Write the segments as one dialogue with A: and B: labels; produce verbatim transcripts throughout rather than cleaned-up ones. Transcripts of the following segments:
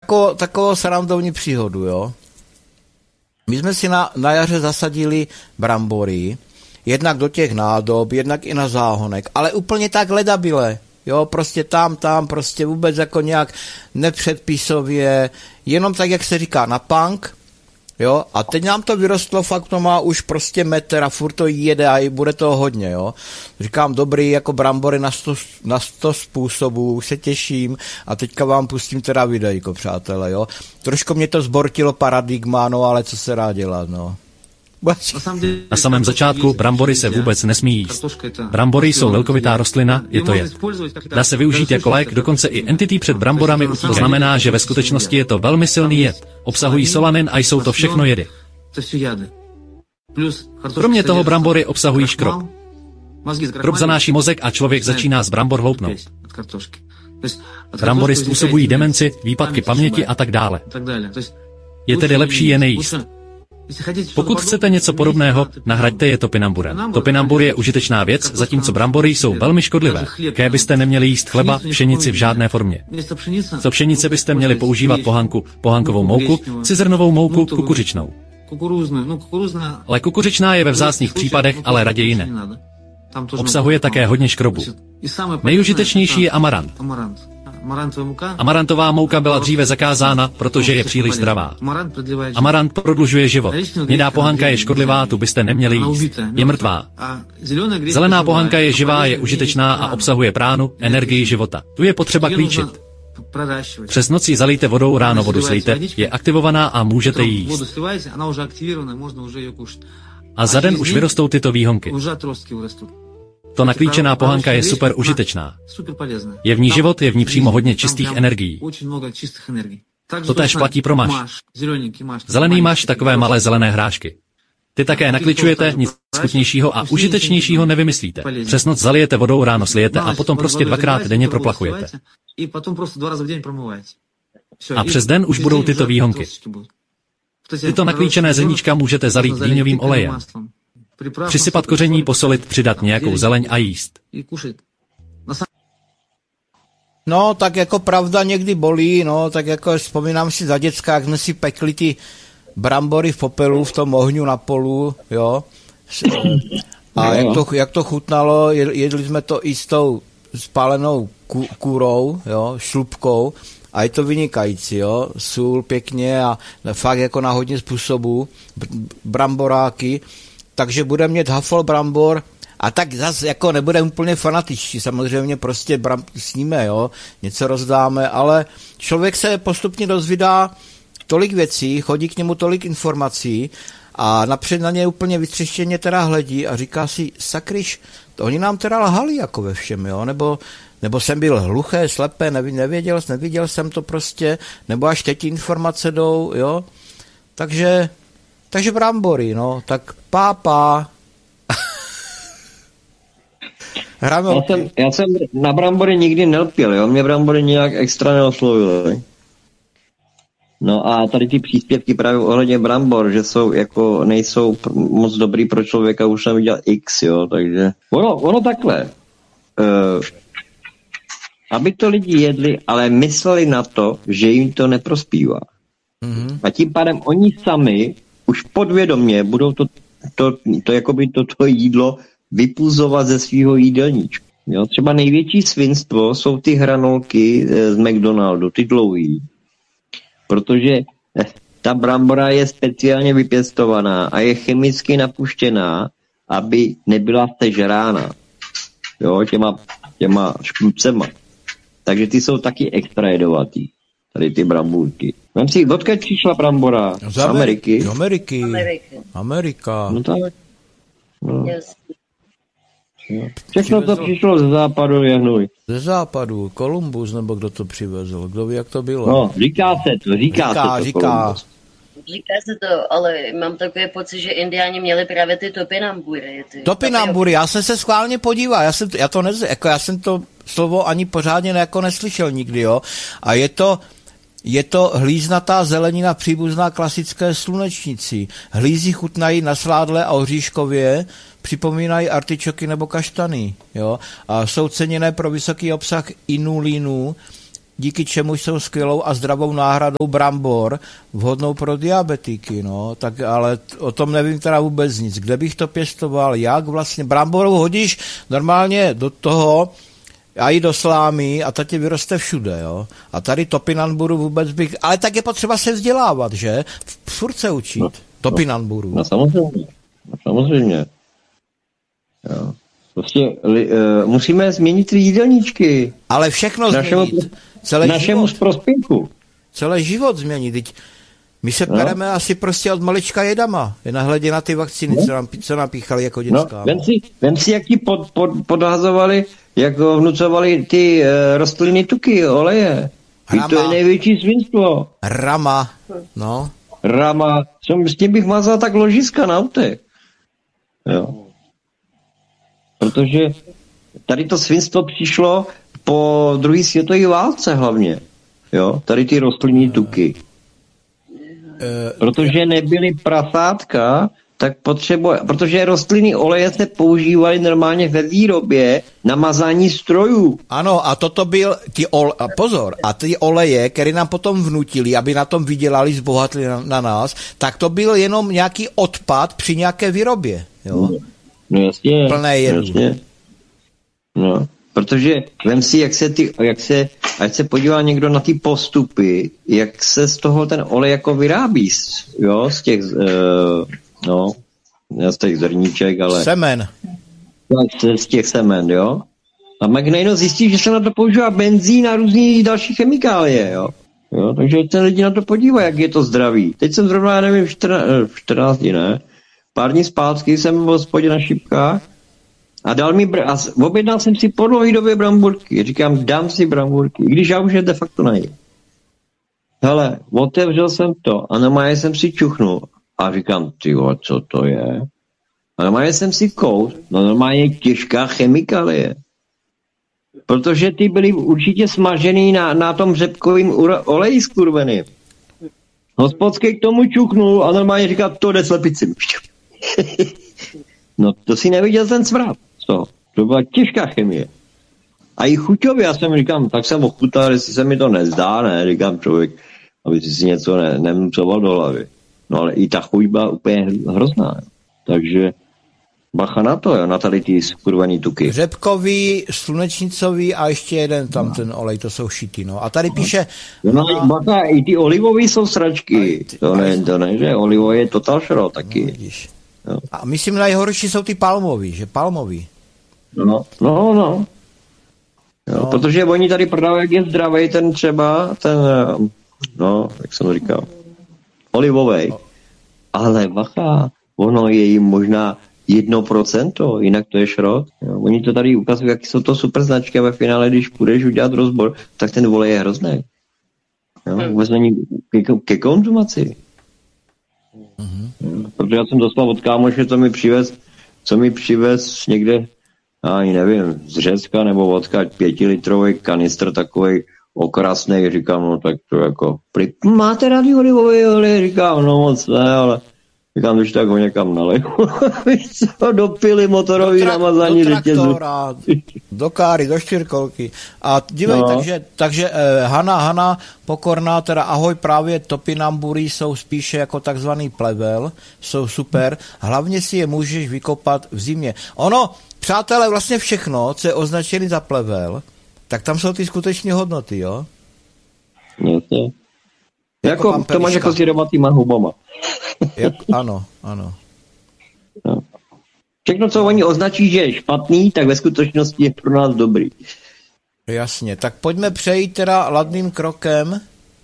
A: takovou, takovou srandovní příhodu, jo. My jsme si na, na jaře zasadili brambory, jednak do těch nádob, jednak i na záhonek, ale úplně tak ledabile, jo, prostě tam, tam, prostě vůbec jako nějak nepředpisově, jenom tak, jak se říká, na punk, jo, a teď nám to vyrostlo, fakt to má už prostě metr a furt to jede a i bude toho hodně, jo. Říkám, dobrý, jako brambory na sto, na sto způsobů, už se těším a teďka vám pustím teda videjko, přátelé, jo. Trošku mě to zbortilo paradigma, no, ale co se dá dělat, no.
B: Na samém začátku brambory se vůbec nesmí jíst. Brambory jsou lilkovitá rostlina, je to jed. Dá se využít jako lék, dokonce i entity před bramborami, to znamená, že ve skutečnosti je to velmi silný jed. Obsahují solanin a jsou to všechno jedy. Kromě toho brambory obsahují škrob. Škrob zanáší mozek a člověk začíná z brambor hloupnout. Brambory způsobují demenci, výpadky paměti a tak dále. Je tedy lepší je nejíst. Pokud chcete něco podobného, nahraďte je topinamburem. Topinambur je užitečná věc, zatímco brambory jsou velmi škodlivé. Také byste neměli jíst chleba, pšenici v žádné formě. Co pšenice byste měli používat pohanku, pohankovou mouku, cizrnovou mouku, kukuřičnou. Ale kukuřičná je ve vzácných případech, ale raději ne. Obsahuje také hodně škrobu. Nejužitečnější je amarant. Amarantová mouka byla dříve zakázána, protože je příliš zdravá. Amarant prodlužuje život. Hnědá pohanka je škodlivá, tu byste neměli jíst. Je mrtvá. Zelená pohanka je živá, je užitečná a obsahuje pránu, energii života. Tu je potřeba klíčit. Přes noc ji zalijte vodou, ráno vodu slejte, je aktivovaná a můžete ji jíst. A za den už vyrostou tyto výhonky. To naklíčená pohanka je super užitečná. Je v ní život, je v ní přímo hodně čistých energií. To též platí pro maš. Zelený maš, takové malé zelené hrášky. Ty také nakličujete, nic skutnějšího a užitečnějšího nevymyslíte. Přes noc zalijete vodou, ráno slijete a potom prostě dvakrát denně proplachujete. A přes den už budou tyto výhonky. Tyto naklíčené zrníčka můžete zalít víňovým olejem. Přisypat koření, posolit, přidat nějakou zeleň a jíst.
A: No, tak jako pravda někdy bolí, no, tak jako vzpomínám si za děcka, jak jsme si pekli ty brambory v popelu, v tom ohňu na polu, jo. A jak to, jak to chutnalo, jedli jsme to i s tou spálenou kůrou, jo, šlupkou, a je to vynikající, jo, sůl pěkně a fakt jako na hodně způsobů, bramboráky, takže budeme mít hafol brambor a tak zase jako nebudeme úplně fanatičtí, samozřejmě prostě bram, sníme, jo, něco rozdáme, ale člověk se postupně dozvídá tolik věcí, chodí k němu tolik informací a napřed na ně úplně vytřeštěně teda hledí a říká si, sakryš, to oni nám teda lhali jako ve všem, jo, nebo nebo jsem byl hluché, slepé, nevěděl, neviděl jsem to prostě, nebo až teď informace jdou, jo, takže Takže brambory, no, tak pápa.
C: já, jsem, já jsem na brambory nikdy nelpěl, jo, mě brambory nějak extra neoslovily. No a tady ty příspěvky právě ohledně brambor, že jsou jako, nejsou pr- moc dobrý pro člověka, už jsem viděl X, jo, takže ono, ono takhle. Uh, aby to lidi jedli, ale mysleli na to, že jim to neprospívá. Mm-hmm. A tím pádem oni sami už podvědomě budou to, to, to, jakoby toto jídlo vypuzovat ze svého jídelníčku. Jo? Třeba největší svinstvo jsou ty hranolky z McDonaldu, ty dlouhý. Protože ta brambora je speciálně vypěstovaná a je chemicky napuštěná, aby nebyla sežrána. Jo, těma, těma škůdcema. Takže ty jsou taky extra jedovatý. Tady ty brambůrky. Vem si, odkud přišla brambora? Z Ameriky?
A: Z Ameriky. Ameriky. Amerika.
C: No tak. No. Yes. Všechno to přišlo ze západu, je hnůj.
A: Ze západu, Kolumbus, nebo kdo to přivezl? Kdo ví, jak to bylo?
C: No, říká se to, říká, říká se to.
A: Říká.
D: Říká se to, ale mám takový pocit, že Indiáni měli právě ty topinambury. Ty
A: topinambury, já jsem se schválně podíval, já jsem, já to nez, jako já jsem to slovo ani pořádně jako neslyšel nikdy, jo. A je to, je to hlíznatá zelenina příbuzná klasické slunečnici. Hlízy chutnají na sládle a oříškově, připomínají artičoky nebo kaštany, jo. A jsou ceněné pro vysoký obsah inulinu, díky čemu jsou skvělou a zdravou náhradou brambor, vhodnou pro diabetiky, no, tak ale o tom nevím teda vůbec nic. Kde bych to pěstoval, jak vlastně, bramboru hodíš normálně do toho, a i do slámy a ta ti vyroste všude, jo. A tady topinamburu vůbec bych, ale tak je potřeba se vzdělávat, že? Furt se učit. No, topinamburu.
C: No samozřejmě, no, samozřejmě. Jo. Prostě li, uh, musíme změnit jídelníčky.
A: Ale všechno
C: našemu,
A: změnit. Celý
C: našemu
A: život.
C: prospěchu.
A: Celý život změnit. Teď my se no. pereme asi prostě od malička jedama. Je nahledě na ty vakcíny, no. co, nám, co nám píchali jako dětská.
C: No, vem si, vem si, jak ti pod, pod, podhazovali, jak vnucovali ty uh, rostliny tuky, oleje. Rama. To je největší svinstvo.
A: Rama, no.
C: Rama. S tím bych mazal tak ložiska na autech. Jo. Protože tady to svinstvo přišlo po druhé světové válce hlavně. Jo, tady ty rostlinní tuky. Protože nebyly prasátka, tak potřebuje, protože rostlinný oleje se používaly normálně ve výrobě na mazání strojů.
A: Ano, a toto byl, ty ole, a pozor, a ty oleje, které nám potom vnutili, aby na tom vydělali, zbohatli na, na nás, tak to byl jenom nějaký odpad při nějaké výrobě. Jo?
C: No jasně.
A: Plné jedu.
C: Jasně. No, protože vem si, jak se ty, jak se, ať se podívá někdo na ty postupy, jak se z toho ten olej jako vyrábí, jo, z těch, uh, no, ne z těch zrníček, ale...
A: Semen.
C: Z, z těch semen, jo. A McNeino zjistí, že se na to používá benzín a různý další chemikálie, jo. Jo, takže ten lidi na to podívá, jak je to zdraví. Teď jsem zrovna, já nevím, čtrnáct dní, ne? Pár dní zpátky jsem v hospodě na Šipkách a dal mi, br- a objednal jsem si po dlouhé době bramburky. Říkám, dám si bramburky, i když já už je de facto najím. Hele, otevřel jsem to a normálně jsem si čuchnul a říkám, tyjo, co to je? A normálně jsem si kous, no normálně těžká chemikálie. Protože ty byly určitě smažený na, na tom řepkovým oleji skurveným. Hospodský k tomu čuchnul a normálně říká, to jde slepici. No to si neviděl ten smrad z toho. To byla těžká chemie. A i chuťově, já jsem říkám, tak jsem ochutal, jestli se mi to nezdá, ne, říkám člověk, aby si něco ne, nemcoval do hlavy. No ale i ta chuť byla úplně hrozná. Jo. Takže bacha na to, jo, na tady ty skurvaný tuky.
A: Řepkový, slunečnicový a ještě jeden tam no. Ten olej, to jsou šity, no. A tady píše...
C: No, no bacha, i ty olivový jsou sračky. Ty, to, ne, to ne, že olivový je total šro taky.
A: No, a myslím, nejhorší jsou ty palmový, že palmový.
C: No, no, no. Jo, no. Protože oni tady prodávají, jak je zdravý ten třeba, ten, no, jak jsem říkal, olivový. No. Ale bacha, ono je jim možná jedno procento, jinak to je šrot. Jo. Oni to tady ukazují, jak jsou to super značky a ve finále, když půjdeš udělat rozbor, tak ten olej je hrozný. Jo, vůbec není ke, ke konzumaci. Mm-hmm. Protože já jsem dostal od kámoše, co mi přivez, co mi přivez někde, ani nevím, z Řecka nebo odkud pětilitrový kanistr takovej okrasnej, říkám, no tak to jako, máte rádi olivový olej? Říkám, no moc ne, ale říkám, když tak ho někam naleju. Víš co, do pily motorový do tra- namazání
A: do
C: řetězu.
A: Traktora, do káry, do čtyřkolky. A dívej, no. takže, takže eh, Hana, Hana Pokorná, teda ahoj, právě topinambury jsou spíše jako takzvaný plevel, jsou super, hlavně si je můžeš vykopat v zimě. Ono, přátelé, vlastně všechno, co je označený za plevel, tak tam jsou ty skutečné hodnoty, jo?
C: Jasně. Jako, jako to máš jako s jedovatýma hubama.
A: Jak, ano, ano.
C: No. Všechno, co oni označí, že je špatný, tak ve skutečnosti je pro nás dobrý.
A: Jasně, tak pojďme přejít teda ladným krokem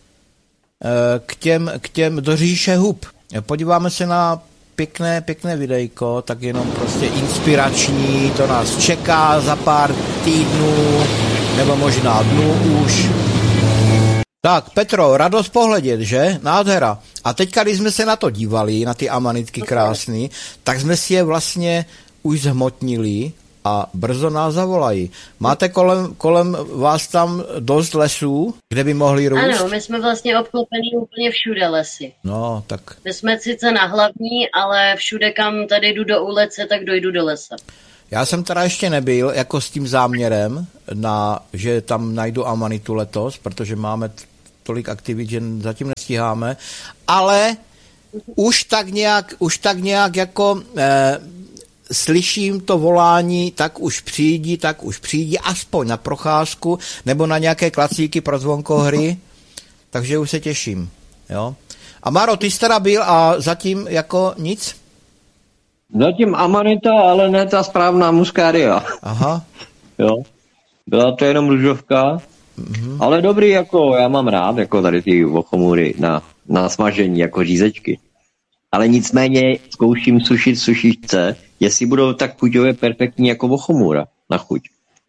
A: k těm, k těm do říše hub. Podíváme se na pěkné, pěkné videjko, tak jenom prostě inspirační, to nás čeká za pár týdnů, nebo možná dnů už. Tak, Petro, radost pohledět, že? Nádhera. A teďka, když jsme se na to dívali, na ty amanitky krásný, tak jsme si je vlastně už zhmotnili a brzo nás zavolají. Máte kolem, kolem vás tam dost lesů, kde by mohli růst?
D: Ano, my jsme vlastně obklopení úplně všude lesy.
A: No, tak.
D: My jsme sice na hlavní, ale všude, kam tady jdu do ulice, tak dojdu do lesa.
A: Já jsem teda ještě nebyl jako s tím záměrem, na, že tam najdu amanitu letos, protože máme t- tolik aktivit, že zatím nestíháme, ale už tak nějak, už tak nějak jako eh, slyším to volání, tak už přijdi, tak už přijdi, aspoň na procházku, nebo na nějaké klacíky pro zvonkohry, takže už se těším, jo. A Maro, ty jsi teda byl a zatím jako nic?
C: Zatím amanita, ale ne ta správná muskária.
A: Aha.
C: Jo. Byla to jenom růžovka, mm-hmm. ale dobrý, jako já mám rád, jako tady ty vochomury na, na smažení, jako řízečky. Ale nicméně zkouším sušit sušičce, jestli budou tak chuťově perfektní jako vochomura na chuť.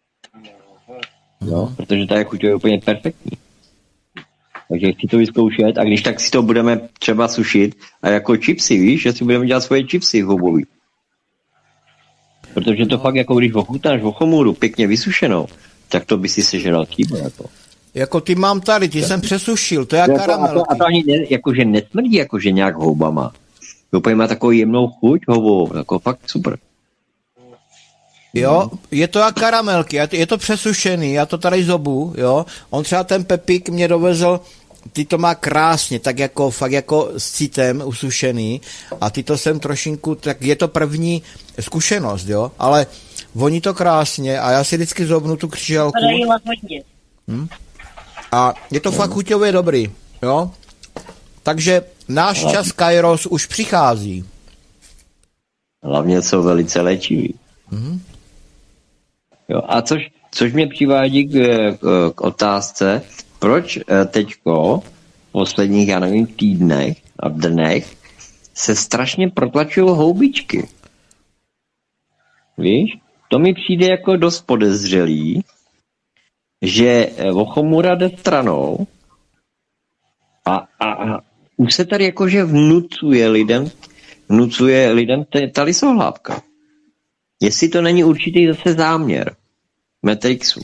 C: Jo, protože ta je chuťově úplně perfektní. Takže chci to vyzkoušet a když tak si to budeme třeba sušit a jako chipsy, víš, že si budeme dělat svoje chipsy houbový. Protože to no. Fakt jako když ochutnáš vochomůru pěkně vysušenou, tak to by si sežral chybu. Jako.
A: jako ty mám tady, ty jsem přesušil, to je jak karamelky.
C: A to, a to ani ne, jakože nesmrdí, jakože nějak houbama. Úplně má takovou jemnou chuť houbovou, jako fakt super.
A: Jo, je to jak karamelky, je to přesušený, já to tady zobu, jo. On třeba ten Pepík mě dovezl, ty to má krásně, tak jako fakt jako s citem usušený a ty to jsem trošinku, tak je to první zkušenost, jo, ale voní to krásně a já si vždycky zobnu tu křiželku. Hm? A je to fakt chuťově dobrý, jo. Takže náš čas Kairos už přichází.
C: Hlavně jsou velice léčivý.
A: Mhm.
C: Jo, a což, což mě přivádí k, k, k otázce, proč teďko v posledních, já nevím, týdnech a dnech se strašně protlačují houbičky. Víš? To mi přijde jako dost podezřelý, že vochomura jde stranou a, a, a už se tady jakože vnucuje lidem, vnucuje lidem t- ta lisohlávka. Jestli to není určitý zase záměr Matrixu.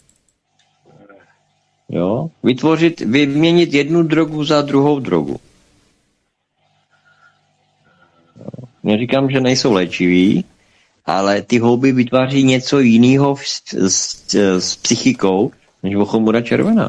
C: Jo? Vytvořit, vyměnit jednu drogu za druhou drogu. Jo? Neříkám, že nejsou léčivý, ale ty houby vytváří něco jiného s, s, s psychikou, než vochomura červená.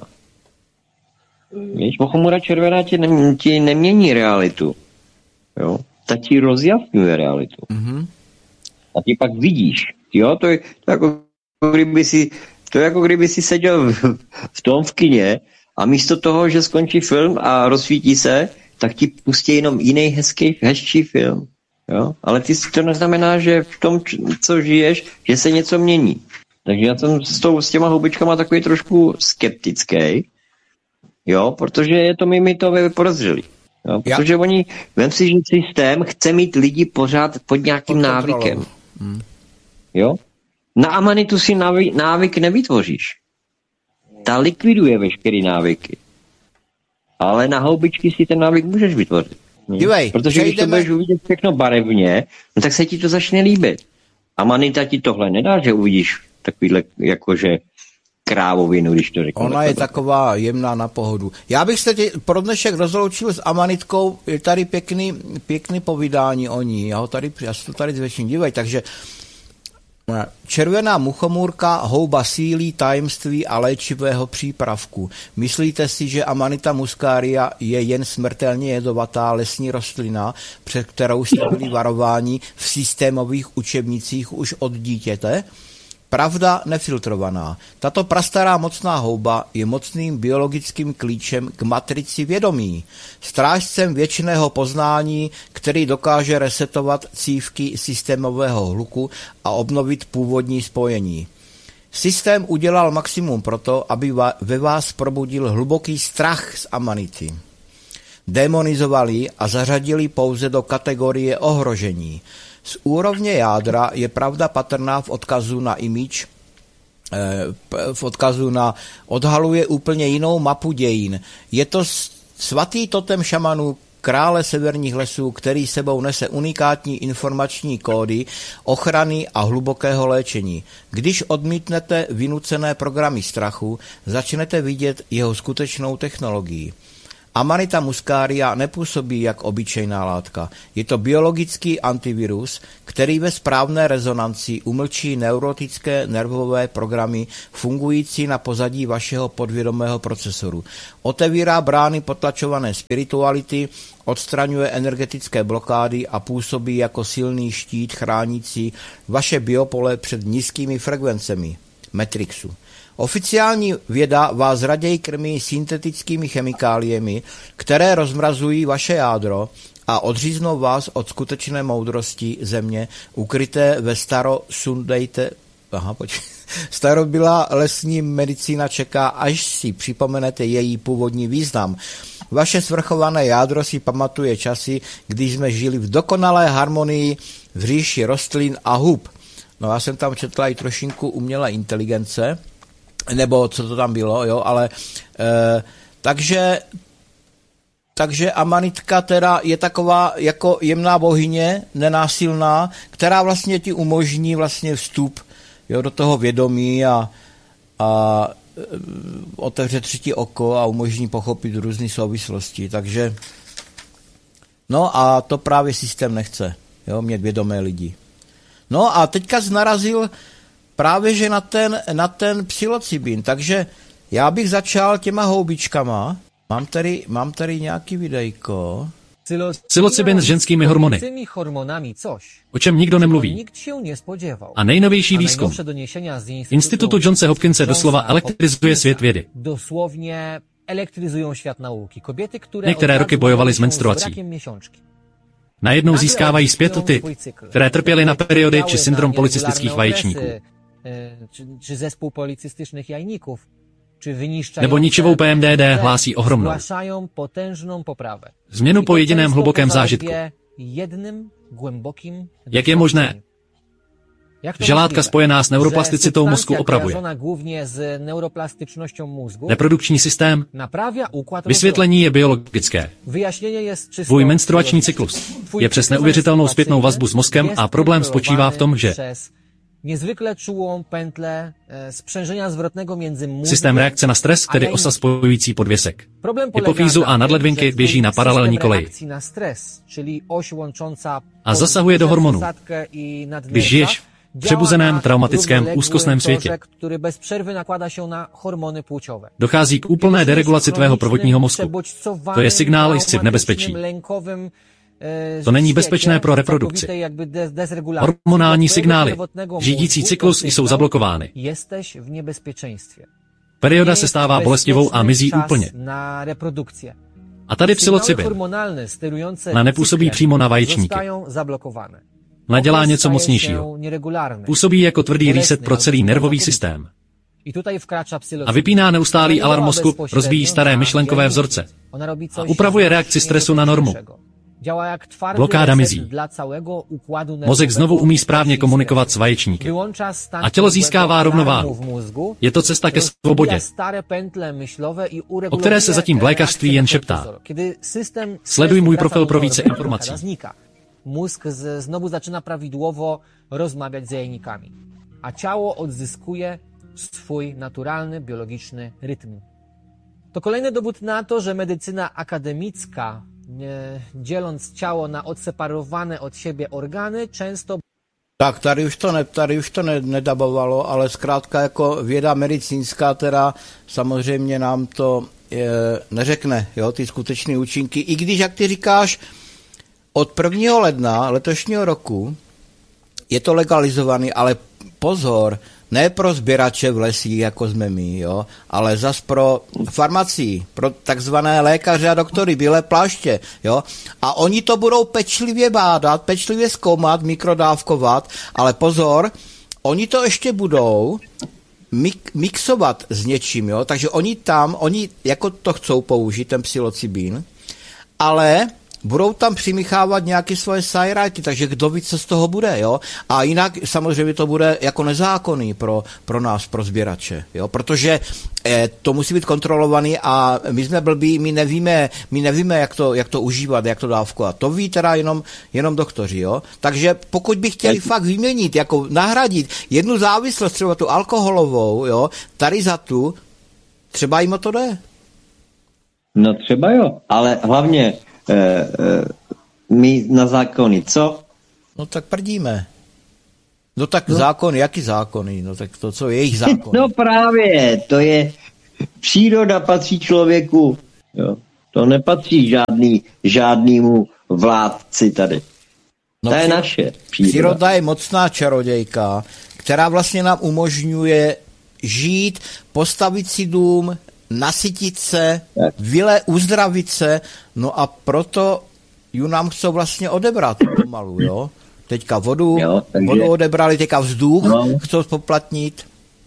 C: Víš, vochomura červená ti, ne, ti nemění realitu. Jo? Ta ti rozjasňuje realitu. Mm-hmm. A ty pak vidíš, jo, to je, to jako kdyby si, to je jako kdyby si seděl v, v tom v kině a místo toho, že skončí film a rozsvítí se, tak ti pustí jenom jiný hezký, hezčí film, jo, ale ty si to neznamená, že v tom, co žiješ, že se něco mění. Takže já jsem s, tou, s těma houbičkama takový trošku skeptický, jo, protože je to mi to podezřelý. Jo, protože oni, vem si, že systém chce mít lidi pořád pod nějakým návykem. Hmm. Jo? Na amanitu si návyk, návyk nevytvoříš. Ta likviduje veškerý návyky. Ale na houbičky si ten návyk můžeš vytvořit.
A: Dívej,
C: protože když to budeš uvidět všechno barevně, no tak se ti to začne líbit. Amanita ti tohle nedá, že uvidíš takovýhle jakože krávovinu, když to řeknu.
A: Ona je taková jemná na pohodu. Já bych se tě pro dnešek rozloučil s amanitkou, je tady pěkný, pěkný povídání o ní, já ho tady, já si to tady zvětším, dívej, takže červená muchomůrka, houba síly, tajemství a léčivého přípravku. Myslíte si, že Amanita muscaria je jen smrtelně jedovatá lesní rostlina, před kterou jste byli varováni v systémových učebnicích už od dítěte? Pravda nefiltrovaná. Tato prastará mocná houba je mocným biologickým klíčem k matrici vědomí. Strážcem věčného poznání, který dokáže resetovat cívky systémového hluku a obnovit původní spojení. Systém udělal maximum proto, aby ve vás probudil hluboký strach z amanity. Demonizovali a zařadili pouze do kategorie ohrožení. Z úrovně jádra je pravda patrná v odkazu na image, v odkazu na odhaluje úplně jinou mapu dějin. Je to svatý totem šamanů, krále severních lesů, který sebou nese unikátní informační kódy ochrany a hlubokého léčení. Když odmítnete vynucené programy strachu, začnete vidět jeho skutečnou technologii. Amanita muscaria nepůsobí jak obyčejná látka. Je to biologický antivirus, který ve správné rezonanci umlčí neurotické nervové programy fungující na pozadí vašeho podvědomého procesoru. Otevírá brány potlačované spirituality, odstraňuje energetické blokády a působí jako silný štít chránící vaše biopole před nízkými frekvencemi Matrixu. Oficiální věda vás raději krmí syntetickými chemikáliemi, které rozmrazují vaše jádro a odříznou vás od skutečné moudrosti země, ukryté ve starosundejte... Aha, pojď. Starobylá lesní medicína čeká, až si připomenete její původní význam. Vaše svrchované jádro si pamatuje časy, když jsme žili v dokonalé harmonii v říši rostlin a hub. No já jsem tam četla i trošinku umělé inteligence, nebo co to tam bylo, jo, ale e, takže takže Amanitka teda je taková jako jemná bohyně, nenásilná, která vlastně ti umožní vlastně vstup, jo, do toho vědomí a, a e, otevře třetí oko a umožní pochopit různé souvislosti, takže no a to právě systém nechce, jo, mít vědomé lidi. No a teďka narazil právě že na ten, na ten psilocybin, takže já bych začal těma houbičkama. Mám tady, mám tady nějaký videjko.
B: Psilocybin s ženskými hormony. O čem nikdo nemluví. A nejnovější výzkum Institutu Johnse Hopkinse doslova elektrizuje svět vědy. Některé roky bojovali s menstruací. Najednou získávají zpět ty, které trpěly na periody či syndrom policistických vaječníků. Nebo ničivou P M D D hlásí ohromnou. Změnu po jediném hlubokém zážitku. Jak je možné? Želátka spojená s neuroplasticitou mozku opravuje. Reprodukční systém. Vysvětlení je biologické. Tvůj menstruační cyklus je přes neuvěřitelnou zpětnou vazbu s mozkem a problém spočívá v tom, že systém reakce na stres, tedy osa spojující podvěsek hypofýzu a nadledvinky, běží na paralelní koleji a zasahuje do hormonů. Když žiješ v přebuzeném, traumatickém, úzkostném světě, dochází k úplné deregulaci tvého prvotního mozku. To je signál, jsi v nebezpečí. To není bezpečné pro reprodukci. Hormonální signály, řídící cyklus jsou zablokovány. Perioda se stává bolestivou a mizí úplně. A tady psilocybin nepůsobí přímo na vaječníky. Nadělá něco mocnějšího. Působí jako tvrdý reset pro celý nervový systém. A vypíná neustálý alarm mozku, rozbíjí staré myšlenkové vzorce. A upravuje reakci stresu na normu. Blokáda mizí. Mozek znovu umí správně komunikovat s vaječníky. A tělo získává rovnováhu. Je to cesta ke svobodě, o které se zatím v lékařství jen šeptá. Sleduj můj profil pro více informací.
E: Mózg znowu zaczyna prawidłowo rozmawiać z jajnikami, a ciało odzyskuje swój naturalny, biologiczny rytm. To kolejny dowód na to, że medycyna akademicka, nie, dzieląc ciało na odseparowane od siebie organy, często...
A: Tak, tady už to, ne, tady už to ne, nedabovalo, ale zkrátka jako věda medicínská teda samozřejmě nám to je, neřekne, jo, ty skutečné účinky, i když, jak ty říkáš, od prvního ledna letošního roku je to legalizovaný, ale pozor, ne pro sběrače v lesích, jako jsme my, jo, ale zas pro farmacii, pro takzvané lékaře a doktory, bílé pláště, jo, a oni to budou pečlivě bádat, pečlivě zkoumat, mikrodávkovat, ale pozor, oni to ještě budou mik- mixovat s něčím, jo, takže oni tam, oni jako to chcou použít, ten psilocybin, ale budou tam přimíchávat nějaké svoje sajrajty, takže kdo ví, co z toho bude, jo? A jinak samozřejmě to bude jako nezákonný pro, pro nás, pro sběrače, jo? Protože eh, to musí být kontrolovaný a my jsme blbí, my nevíme, my nevíme, jak to, jak to užívat, jak to dávkovat. To ví teda jenom, jenom doktoři, jo? Takže pokud by chtěli fakt vyměnit, jako nahradit jednu závislost, třeba tu alkoholovou, jo, tady za tu, třeba jim o to jde.
C: No třeba jo, ale hlavně E, e, my na zákony, co?
A: No tak prdíme. No tak no. Zákon, jaký zákony? No tak to, co je jejich zákon.
C: No právě, to je, příroda patří člověku, jo. To nepatří žádný, žádnému vládci tady. No, to je naše příroda.
A: Příroda je mocná čarodějka, která vlastně nám umožňuje žít, postavit si dům, nasytit se, vyle, uzdravit se, no a proto ju nám chcou vlastně odebrat pomalu, jo. Teďka vodu, jo, takže... vodu odebrali, teďka vzduch, no. Chcou spoplatnit.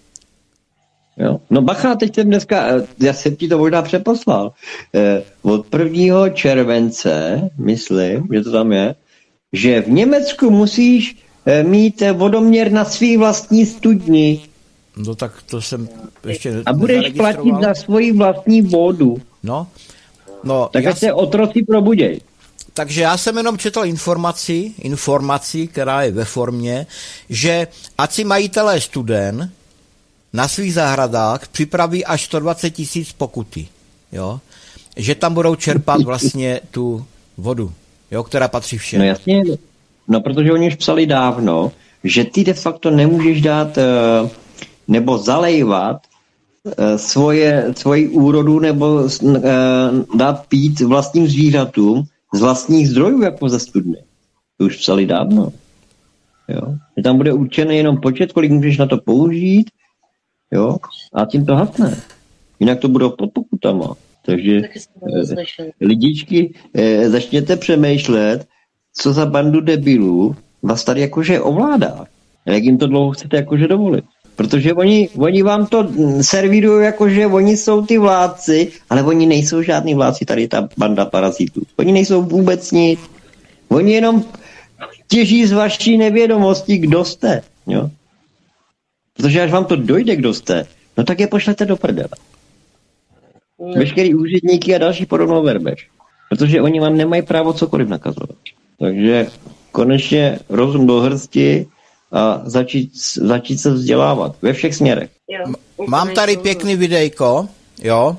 C: Jo. No bacha, teď jsem dneska, já jsem ti to možná přeposlal, eh, od prvního července, myslím, že to tam je, že v Německu musíš eh, mít vodoměr na svý vlastní studni.
A: No tak to jsem ještě
C: a budeš platit za svoji vlastní vodu.
A: No. No
C: tak se otroci probuděj.
A: Takže já jsem jenom četl informaci, informaci, která je ve formě, že ať si majitelé studen na svých zahradách připraví až sto dvacet tisíc pokuty, jo? Že tam budou čerpat vlastně tu vodu, jo, která patří všem.
C: No jasně, no protože oni už psali dávno, že ty de facto nemůžeš dát nebo zalejvat svoje, svoji úrodu nebo dát pít vlastním zvířatům z vlastních zdrojů jako ze studny. To už psali dávno. Jo? Že tam bude určený jenom počet, kolik můžeš na to použít, jo? A tím to hasne. Jinak to budou pod pokutama. Takže eh, lidičky, eh, začněte přemýšlet, co za bandu debilů vás tady jakože ovládá. Jak jim to dlouho chcete jakože dovolit. Protože oni, oni vám to servírují jako, že oni jsou ty vládci, ale oni nejsou žádný vládci, tady ta banda parazitů. Oni nejsou vůbec nic. Oni jenom těží z vaší nevědomosti, kdo jste. Jo? Protože až vám to dojde, kdo jste, no tak je pošlete do prdele. Veškerý úředníky a další podobnou verbež. Protože oni vám nemají právo cokoliv nakazovat. Takže konečně rozum do hrsti a začít, začít se vzdělávat ve všech směrech.
A: Mám tady pěkný videjko, jo,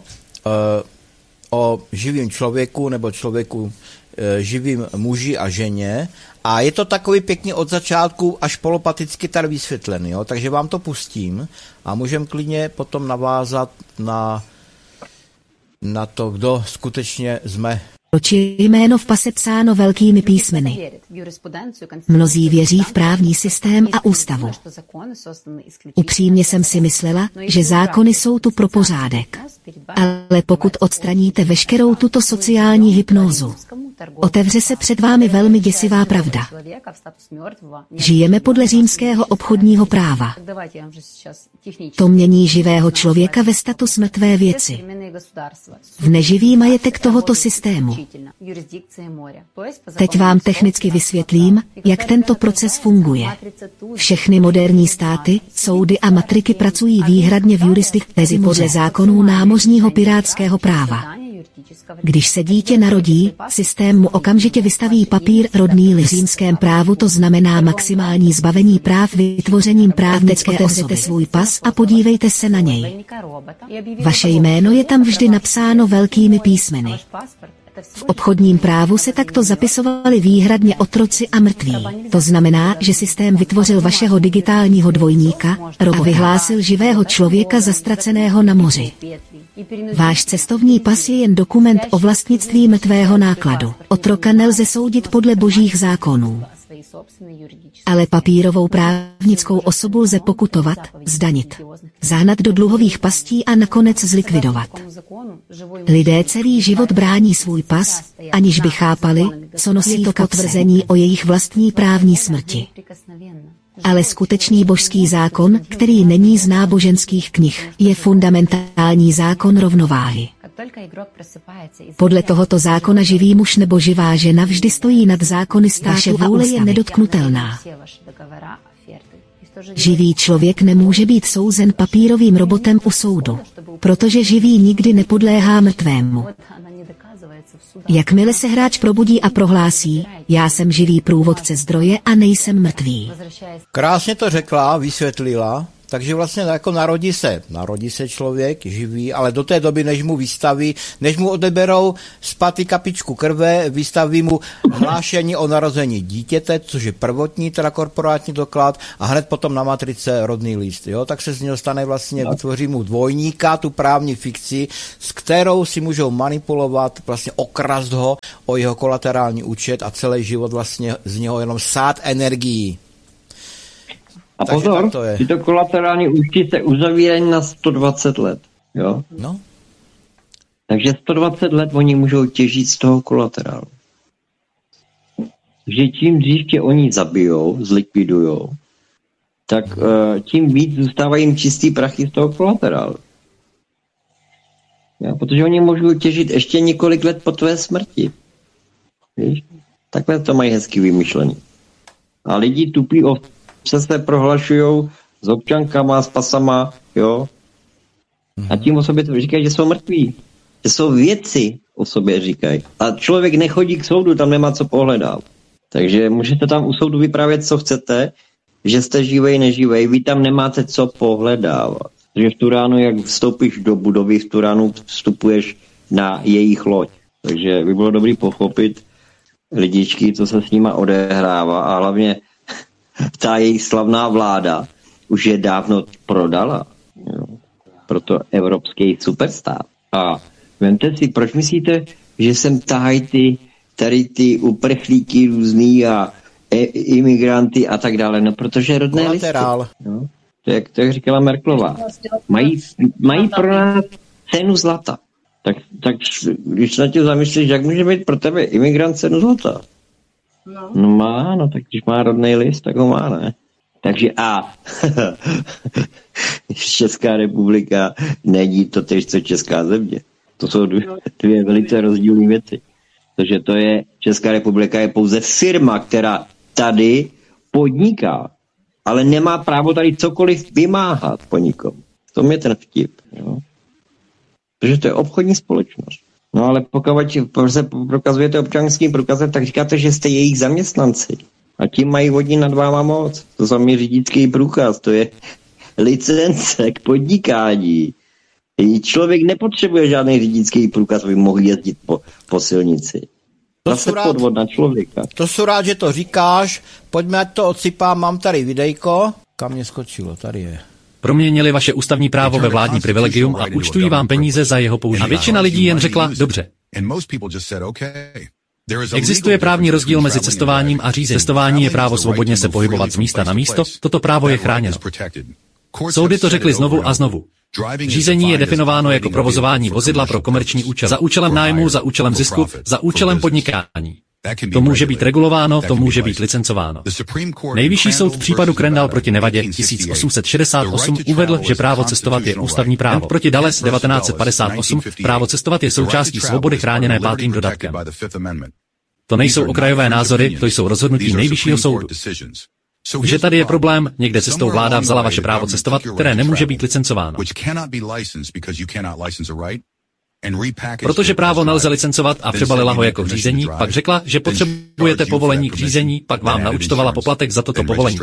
A: o živým člověku nebo člověku živým muži a ženě a je to takový pěkný od začátku až polopaticky tady vysvětlený, jo, takže vám to pustím a můžeme klidně potom navázat na, na to, kdo skutečně jsme.
F: Proč je jméno v pase psáno velkými písmeny? Mnozí věří v právní systém a ústavu. Upřímně jsem si myslela, že zákony jsou tu pro pořádek. Ale pokud odstraníte veškerou tuto sociální hypnózu, otevře se před vámi velmi děsivá pravda. Žijeme podle římského obchodního práva. To mění živého člověka ve status mrtvé věci. V neživý majetek tohoto systému. Teď vám technicky vysvětlím, jak tento proces funguje. Všechny moderní státy, soudy a matriky pracují výhradně v jurisdikci podle zákonů námořního pirátského práva. Když se dítě narodí, systém mu okamžitě vystaví papír rodný list. V římském právu to znamená maximální zbavení práv vytvořením právnické osoby. Svůj pas a podívejte se na něj. Vaše jméno je tam vždy napsáno velkými písmeny. V obchodním právu se takto zapisovali výhradně otroci a mrtví. To znamená, že systém vytvořil vašeho digitálního dvojníka, a vyhlásil živého člověka zastraceného na moři. Váš cestovní pas je jen dokument o vlastnictví mrtvého nákladu. Otroka nelze soudit podle božích zákonů. Ale papírovou právnickou osobu lze pokutovat, zdanit, zahnat do dluhových pastí a nakonec zlikvidovat. Lidé celý život brání svůj pas, aniž by chápali, co nosí to potvrzení o jejich vlastní právní smrti. Ale skutečný božský zákon, který není z náboženských knih, je fundamentální zákon rovnováhy. Podle tohoto zákona živý muž nebo živá žena vždy stojí nad zákony státu a vůle je nedotknutelná. Živý člověk nemůže být souzen papírovým robotem u soudu, protože živý nikdy nepodléhá mrtvému. Jakmile se hráč probudí a prohlásí, já jsem živý průvodce zdroje a nejsem mrtvý.
A: Krásně to řekla, vysvětlila, takže vlastně jako narodí se, narodí se člověk živý, ale do té doby, než mu vystaví, než mu odeberou zpátky kapičku krve, vystaví mu hlášení o narození dítěte, což je prvotní, teda korporátní doklad, a hned potom na matrice rodný list, jo, tak se z něho stane vlastně, vytvoří mu dvojníka, tu právní fikci, s kterou si můžou manipulovat, vlastně okrast ho o jeho kolaterální účet a celý život vlastně z něho jenom sát energií.
C: A takže pozor, to je. Tyto kolaterální účty se uzavírají na sto dvacet let, jo?
A: No.
C: Takže sto dvacet let oni můžou těžit z toho kolaterálu. Že čím dřív tě oni zabijou, zlikvidujou, tak uh, tím víc zůstávají jim čistý prachy z toho kolaterálu. Ja, protože oni můžou těžit ještě několik let po tvé smrti. Víš? Takhle to mají hezky vymyšlený. A lidi tupí ovce se prohlašujou s občankama, s pasama, jo. A tím o sobě to říkají, že jsou mrtví. Že jsou věci o sobě říkají. A člověk nechodí k soudu, tam nemá co pohledat. Takže můžete tam u soudu vyprávět, co chcete, že jste živej, neživej, vy tam nemáte co pohledávat. Takže v tu ránu, jak vstoupíš do budovy, v tu ránu vstupuješ na jejich loď. Takže by bylo dobrý pochopit lidičky, co se s nima odehrává, a hlavně ta jejich slavná vláda už je dávno prodala. Jo. Proto evropský superstát. A vemte si, proč myslíte, že sem tahají ty, tady ty uprchlíky různý a e, imigranty a tak dále? No, protože rodné listy. No. To jak, to jak říkala Merkelová. Mají, mají pro nás cenu zlata. Tak, tak když na tě zamyslíš, jak může být pro tebe imigrant cenu zlata? No. no má, no tak když má rodný list, tak ho má, ne? Takže a Česká republika není to tež, co Česká země. To jsou dvě, dvě velice rozdílné věci. Takže to je, Česká republika je pouze firma, která tady podniká, ale nemá právo tady cokoliv vymáhat po nikom. To je ten vtip. Jo? Protože to je obchodní společnost. No ale pokud se prokazujete občanským průkazem, tak říkáte, že jste jejich zaměstnanci. A tím mají vodní nad váma moc. To je řidičský průkaz, to je licence k podnikání. Člověk nepotřebuje žádný řidičský průkaz, aby mohl jezdit po, po silnici. Zase podvod na člověka.
A: To jsou rád, že to říkáš. Pojďme, ať to odsypám. Mám tady videjko. Kam mě skočilo? Tady je.
B: Proměnili vaše ústavní právo ve vládní privilegium a účtují vám peníze za jeho použití. A většina lidí jen řekla, dobře. Existuje právní rozdíl mezi cestováním a řízením. Cestování je právo svobodně se pohybovat z místa na místo, toto právo je chráněno. Soudy to řekly znovu a znovu. Řízení je definováno jako provozování vozidla pro komerční účel. Za účelem nájmu, za účelem zisku, za účelem podnikání. To může být regulováno, to může být licencováno. Nejvyšší soud v případu Crandall proti Nevadě tisíc osm set šedesát osm uvedl, že právo cestovat je ústavní právo. Proti Dales devatenáct set padesát osm právo cestovat je součástí svobody chráněné pátým dodatkem. To nejsou okrajové názory, to jsou rozhodnutí nejvyššího soudu. Že tady je problém, někde cestou vláda vzala vaše právo cestovat, které nemůže být licencováno. Protože právo nelze licencovat a přebalila ho jako řízení, pak řekla, že potřebujete povolení k řízení, pak vám naúčtovala poplatek za toto povolení.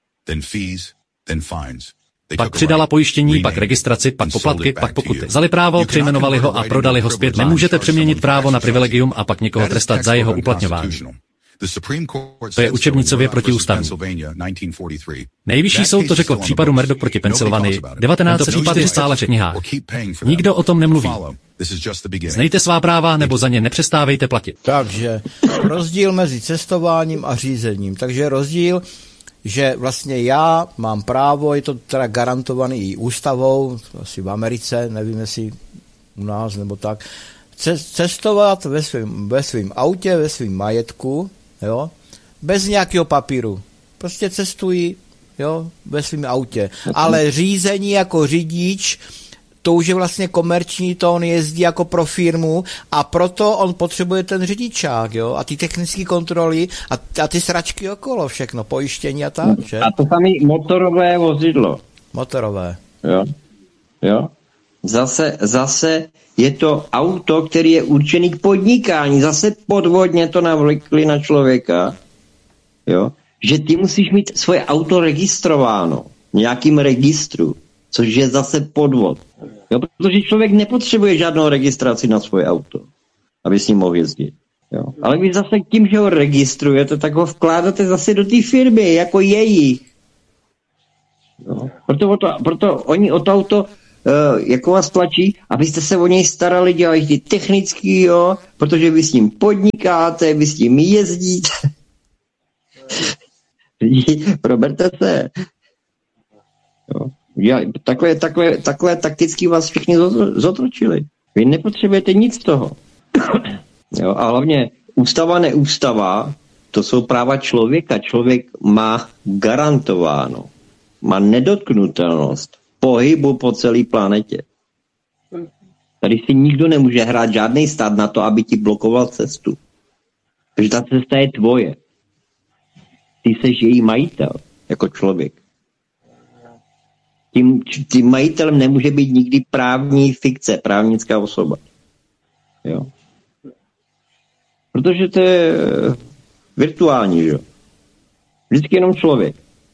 B: Pak přidala pojištění, pak registraci, pak poplatky, pak pokuty. Vzali právo, přejmenovali ho a prodali ho zpět. Nemůžete přeměnit právo na privilegium a pak někoho trestat za jeho uplatňování. To je učebnicově protiústavní. Nejvyšší soud to řekl v případu Murdoch proti Pensylvánii. devatenáct set případ je stále v knihách. Nikdo o tom nemluví. Znejte svá práva, nebo za ně nepřestávejte platit.
A: Takže rozdíl mezi cestováním a řízením. Takže rozdíl, že vlastně já mám právo, je to teda garantovaný i ústavou, asi v Americe, nevím, jestli u nás nebo tak, cestovat ve svým, ve svým autě, ve svým majetku, jo, bez nějakého papíru. Prostě cestují, jo, ve svým autě. Ale řízení jako řidič, to už je vlastně komerční, to on jezdí jako pro firmu a proto on potřebuje ten řidičák, jo, a ty technické kontroly a, a ty sračky okolo, všechno, pojištění a tak, že?
C: A to samé motorové vozidlo.
A: Motorové.
C: Jo, jo. Zase, zase je to auto, který je určený k podnikání. Zase podvodně to navlikli na člověka, jo, že ty musíš mít svoje auto registrováno. nějakým registru, což je zase podvod. Jo, protože člověk nepotřebuje žádnou registraci na svoje auto, aby s ním mohl jezdit. Jo. Ale vy zase tím, že ho registrujete, tak ho vkládáte zase do té firmy, jako jejich. Jo. Proto, to, proto oni o to auto uh, jako vás tlačí, abyste se o něj starali, dělají ty technický, jo, protože vy s ním podnikáte, vy s tím jezdíte. Proberte se. Jo. Já, takhle, takhle, takhle takticky vás všichni zotročili. Vy nepotřebujete nic z toho. Jo, a hlavně ústava, neústava, to jsou práva člověka. Člověk má garantováno, má nedotknutelnost pohybu po celé planetě. Tady si nikdo nemůže hrát žádný stát na to, aby ti blokoval cestu. Takže ta cesta je tvoje. Ty seš její majitel, jako člověk. Tím, tím majitelem nemůže být nikdy právní fikce, právnická osoba. Jo. Protože to je virtuální, že jo. Vždycky jenom člověk.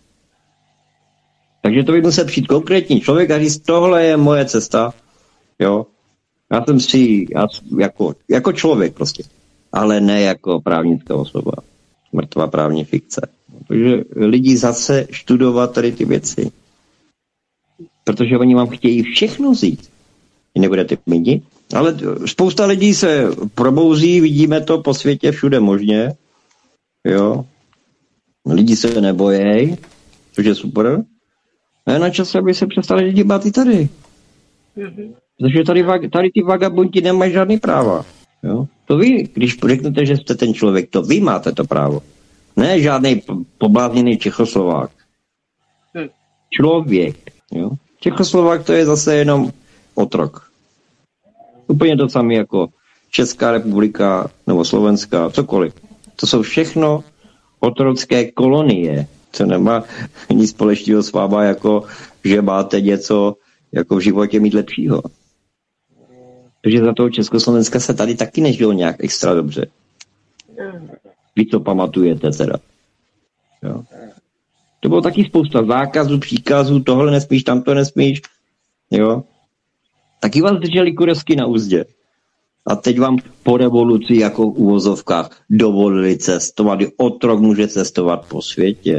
C: Takže to by musel přijít konkrétní člověk a říct, tohle je moje cesta, jo. Já jsem si, já, jako, jako člověk prostě, ale ne jako právnická osoba. Mrtvá právní fikce. Takže lidi zase studovat tady ty věci. Protože oni vám chtějí všechno vzít. Nebudete mít nic. Ale spousta lidí se probouzí, vidíme to po světě všude možně. Jo. Lidi se nebojí, což je super. A je na čase, aby se přestali lidi bát i tady. Protože tady, tady ty vagabunti nemají žádný práva. Jo. To vy, když řeknete, že jste ten člověk, to vy máte to právo. Ne žádný poblázněný Čechoslovák. Člověk. Jo. Čechoslovák to je zase jenom otrok. Úplně to samé jako Česká republika nebo Slovenská, cokoliv. To jsou všechno otrocké kolonie, co nemá nic společného s váma, jako že máte něco jako v životě mít lepšího. Takže za toho Československa se tady taky nežilo nějak extra dobře. Vy to pamatujete teda. Jo. To bylo taky spousta zákazů, příkazů, tohle nesmíš, tamto nesmíš. Jo. Taky vás drželi kuresky na úzdě. A teď vám po revoluci jako v uvozovkách dovolili cestovat. Otrok může cestovat po světě.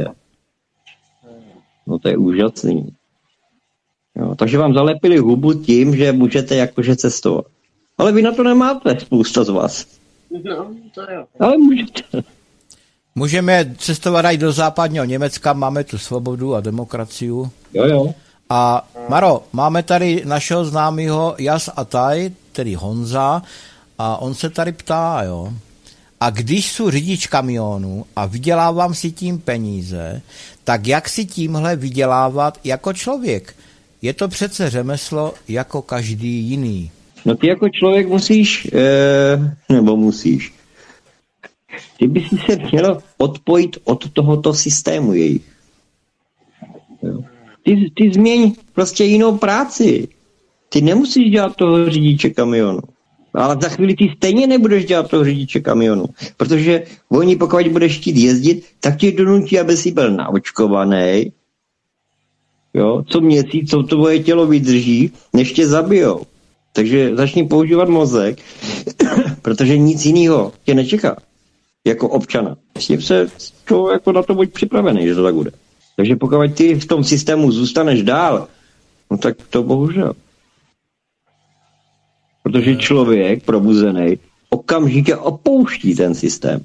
C: No to je úžasný. Jo, takže vám zalepili hubu tím, že můžete jakože cestovat. Ale vy na to nemáte, spousta z vás.
D: No, to jo.
C: Ale můžete.
A: Můžeme cestovat i do západního Německa, máme tu svobodu a demokraciu.
C: Jo, jo.
A: A Maro, máme tady našeho známého Jas Ataj, tedy Honza, a on se tady ptá, jo. A když jsou řidič kamionu a vydělávám si tím peníze, tak jak si tímhle vydělávat jako člověk? Je to přece řemeslo jako každý jiný.
C: No ty jako člověk musíš, eh, nebo musíš, ty bys se měl odpojit od tohoto systému jejich. Jo. Ty, ty změň prostě jinou práci. Ty nemusíš dělat toho řidiče kamionu. Ale za chvíli ty stejně nebudeš dělat toho řidiče kamionu. Protože oni, pokud budeš chtít jezdit, tak tě donutí, aby si byl naočkovaný. Jo, co měsíc, co tvoje tělo vydrží, než tě zabijou. Takže začni používat mozek, protože nic jiného tě nečeká. Jako občana. S tím se to, jako na to buď připravený, že to tak bude. Takže pokud ty v tom systému zůstaneš dál, no tak to bohužel. Protože člověk probuzený okamžitě opouští ten systém.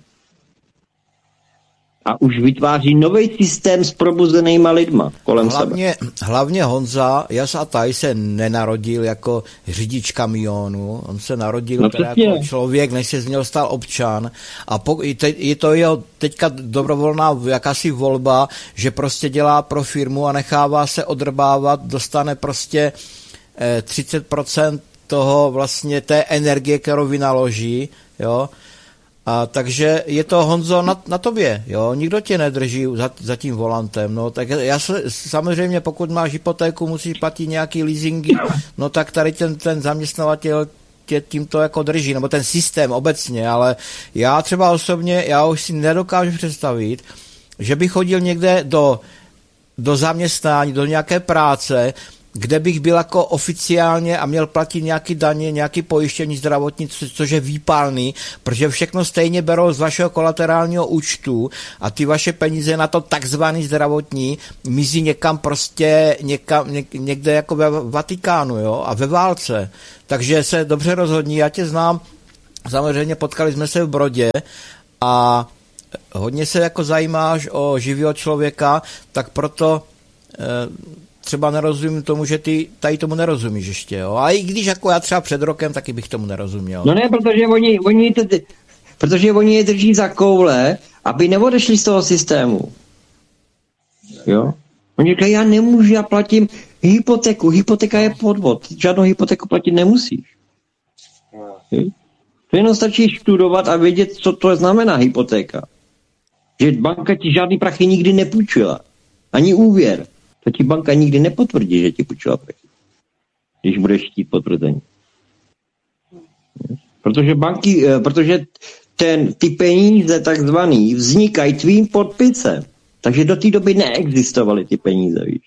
C: A už vytváří nový systém s probuzenýma lidma kolem
A: hlavně,
C: sebe.
A: Hlavně Honza Jas Ataj se nenarodil jako řidič kamionu, on se narodil
C: no
A: teda jako člověk, než se z něho stal občan. A po, je to jeho teďka dobrovolná jakási volba, že prostě dělá pro firmu a nechává se odrbávat, dostane prostě eh, třicet procent toho vlastně té energie, kterou vynaloží, jo. A takže je to, Honzo, na, na tobě, jo, nikdo tě nedrží za, za tím volantem, no, tak já se, samozřejmě, pokud máš hypotéku, musíš platit nějaký leasingy, no tak tady ten, ten zaměstnavatel tě tímto jako drží, nebo ten systém obecně, ale já třeba osobně, já už si nedokážu představit, že bych chodil někde do do zaměstnání, do nějaké práce, kde bych byl jako oficiálně a měl platit nějaký daně, nějaký pojištění zdravotní, co, což je výpalný, protože všechno stejně berou z vašeho kolaterálního účtu a ty vaše peníze na to takzvaný zdravotní mizí někam prostě, někam, něk, někde jako ve Vatikánu, jo, a ve válce. Takže se dobře rozhodní, já tě znám, samozřejmě potkali jsme se v Brodě a hodně se jako zajímáš o živého člověka, tak proto eh, třeba nerozumím tomu, že ty tady tomu nerozumíš ještě, jo. A i když jako já třeba před rokem, taky bych tomu nerozuměl.
C: No ne, protože oni, oni, to, protože oni je drží za koule, aby neodešli z toho systému. Jo? Oni říkají, já nemůžu, já platím hypotéku. Hypotéka je podvod. Žádnou hypotéku platit nemusíš. Jo? To jenom stačí studovat a vědět, co to znamená hypotéka. Že banka ti žádný prachy nikdy nepůjčila. Ani úvěr. To ti banka nikdy nepotvrdí, že ti půjčila prachy. Když budeš chtít potvrzení. Protože banky, protože ten, ty peníze takzvaný vznikají tvým podpisem. Takže do té doby neexistovaly ty peníze, víš.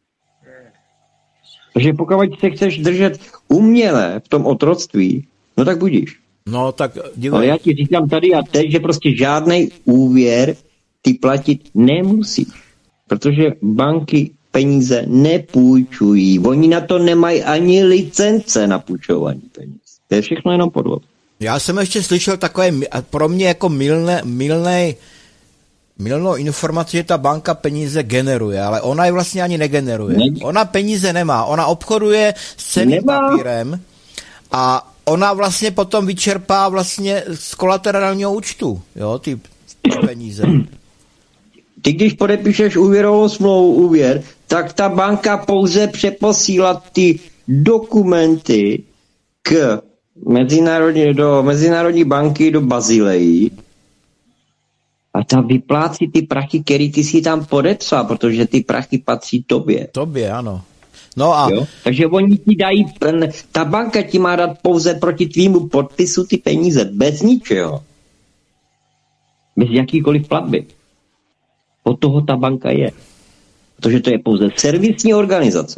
C: Takže pokud se chceš držet uměle v tom otroctví, no tak budíš.
A: No tak dívej.
C: Ale já ti říkám tady a teď, že prostě žádný úvěr ty platit nemusíš. Protože banky peníze nepůjčují. Oni na to nemají ani licence na půjčování peněz. To je všechno jenom podvod.
A: Já jsem ještě slyšel takové pro mě jako milné, milné, milnou informaci, že ta banka peníze generuje, ale ona je vlastně ani negeneruje. Ne. Ona peníze nemá. Ona obchoduje s cenným papírem a ona vlastně potom vyčerpá vlastně z kolaterálního účtu, jo, ty, ty peníze.
C: Ty, když podepíšeš úvěrovou smlouvu, úvěr, tak ta banka pouze přeposílá ty dokumenty k mezinárodní, do Mezinárodní banky do Bazileji a ta vyplácí ty prachy, který ty si tam podepsal, protože ty prachy patří tobě.
A: Tobě, ano. No a...
C: Jo? Takže oni ti dají, ta banka ti má dát pouze proti tvýmu podpisu ty peníze, bez ničeho. Bez jakýkoliv platby. Od toho ta banka je. Protože to je pouze servisní organizace.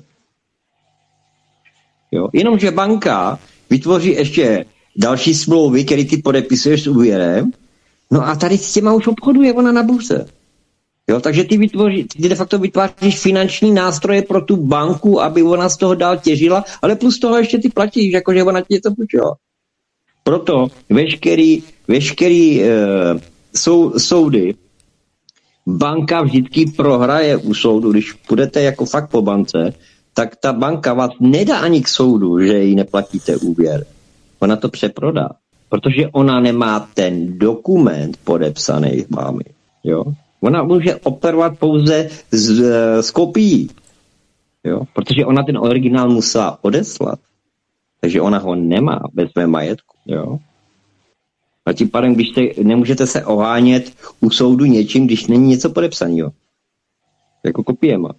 C: Jo? Jenomže banka vytvoří ještě další smlouvy, které ty podepisuješ s úvěrem, no a tady s těma už obchoduje ona na burze. Jo? Takže ty, vytvoří, ty de facto vytváříš finanční nástroje pro tu banku, aby ona z toho dál těžila, ale plus toho ještě ty platíš, jakože ona ti něco půjčila. Proto veškerý, veškerý e, sou, soudy banka vždycky prohraje u soudu, když půjdete jako fakt po bance, tak ta banka vás nedá ani k soudu, že jí neplatíte úvěr. Ona to přeprodá, protože ona nemá ten dokument podepsaný vámi. Jo? Ona může operovat pouze z, z kopií, jo? Protože ona ten originál musela odeslat, takže ona ho nemá ve svém majetku. Jo? A tím pádem, když se, nemůžete se ohánět u soudu něčím, když není něco podepsaného. Jako kopiema.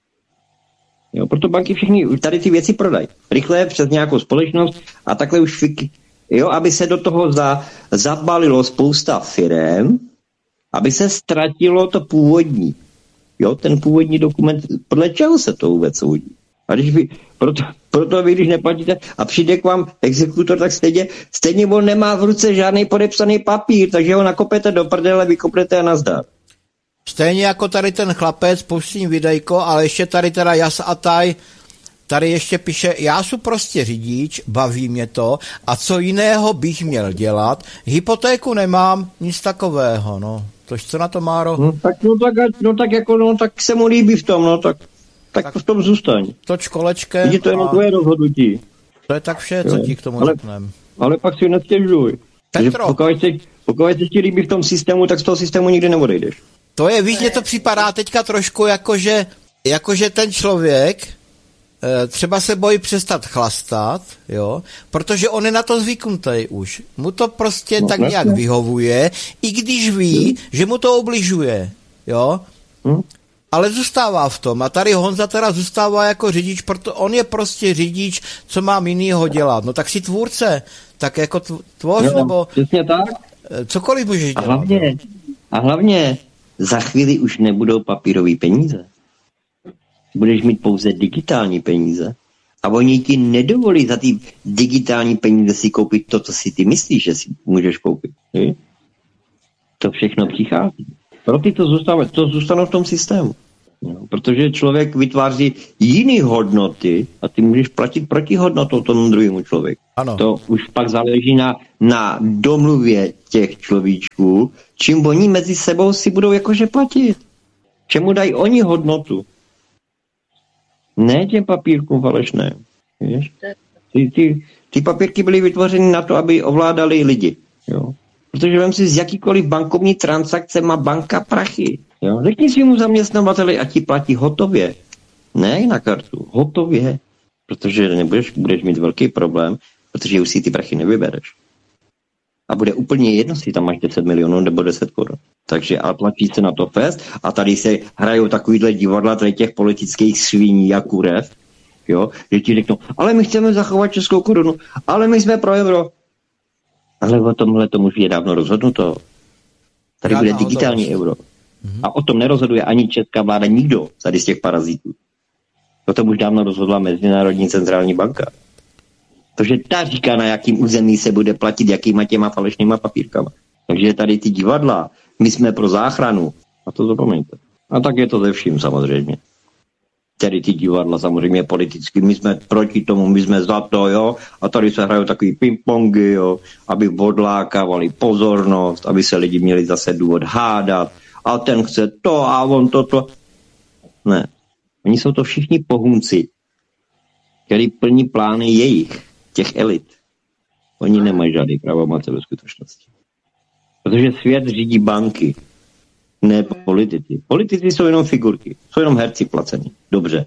C: Jo, proto banky všechny tady ty věci prodají. Rychle přes nějakou společnost a takhle už, jo, aby se do toho za, zabalilo spousta firem, aby se ztratilo to původní. Jo, ten původní dokument, podle čeho se to vůbec soudí? A když vy, proto, proto vy, když neplatíte a přijde k vám exekutor, tak stejně, stejně on nemá v ruce žádný podepsaný papír, takže ho nakopete do prdele, vykopnete a nazdar.
A: Stejně jako tady ten chlapec, pustím videjko, ale ještě tady teda Jas Ataj, tady ještě píše, já jsem prostě řidič, baví mě to, a co jiného bych měl dělat? Hypotéku nemám, nic takového, no. Tož co na to, Máro?
C: No tak, no, tak, no, tak, jako, no, tak se mu líbí v tom, no tak, tak, tak v tom zůstaň.
A: Toč kolečkem.
C: Je to jenom tvoje rozhodnutí.
A: To je tak vše, co jo. Ti k tomu
C: ale,
A: řekneme.
C: Ale pak si nestěžuj. Pokud se, pokud se ti líbí v tom systému, tak z toho systému nikdy neodejdeš.
A: To je, víš, mně to připadá teďka trošku jakože, jakože ten člověk e, třeba se bojí přestat chlastat, jo, protože on je na to zvyknutý už. Mu to prostě no, tak nějak ne. vyhovuje, i když ví, hmm. že mu to obližuje, jo, hmm. ale zůstává v tom. A tady Honza teda zůstává jako řidič, protože on je prostě řidič, co mám jinýho dělat. No tak si tvůrce, tak jako tvoř, no, nebo
C: přesně tak.
A: Cokoliv můžeš dělat.
C: A hlavně, a hlavně za chvíli už nebudou papírové peníze. budeš mít pouze digitální peníze. A oni ti nedovolí za ty digitální peníze si koupit to, co si ty myslíš, že si můžeš koupit. Je? To všechno přichází. Pro ty to, zůstává, to zůstanou v tom systému. No, protože člověk vytváří jiné hodnoty a ty můžeš platit proti hodnotou tomu druhému člověku.
A: Ano.
C: To už pak záleží na, na domluvě těch človíčků, čím oni mezi sebou si budou jakože platit. Čemu dají oni hodnotu? Ne těm papírkům falešným. Víš? Ty, ty, ty papírky byly vytvořeny na to, aby ovládali lidi. Jo? Protože vem si, z jakýkoliv bankovní transakce má banka prachy. Jo? Řekni svýmu zaměstnavateli a ti platí hotově. Ne na kartu, hotově. Protože nebudeš, budeš mít velký problém, protože už si ty prachy nevybereš. A bude úplně jedno, si tam máš deset milionů nebo deset korun. Takže ale platí se na to fest a tady se hrajou takovýhle divadla tady těch politických sviní a kurev, jo, že ti řeknou, ale my chceme zachovat českou korunu, ale my jsme pro euro. Ale o tomhle tomu už je dávno rozhodnuto. Tady bude digitální euro. Mm-hmm. A o tom nerozhoduje ani česká vláda, nikdo tady z těch parazitů. O tom už dávno rozhodla Mezinárodní centrální banka. Protože ta říká, na jakým území se bude platit, jakýma těma falešnýma papírkama. Takže tady ty divadla, my jsme pro záchranu. A to zapomeňte. A tak je to ze vším samozřejmě. Tady ty divadla samozřejmě politicky, my jsme proti tomu, my jsme za to, jo. A tady se hrajou takový ping-pongy, jo. Aby odlákávali pozornost, aby se lidi měli zase důvod hádat. A ten chce to a on toto. Ne. Oni jsou to všichni pohunci, který plní plány jejich, těch elit. Oni nemají žádný pravomoce ve skutečnosti. Protože svět řídí banky, ne politici. Politici jsou jenom figurky, jsou jenom herci placení. Dobře.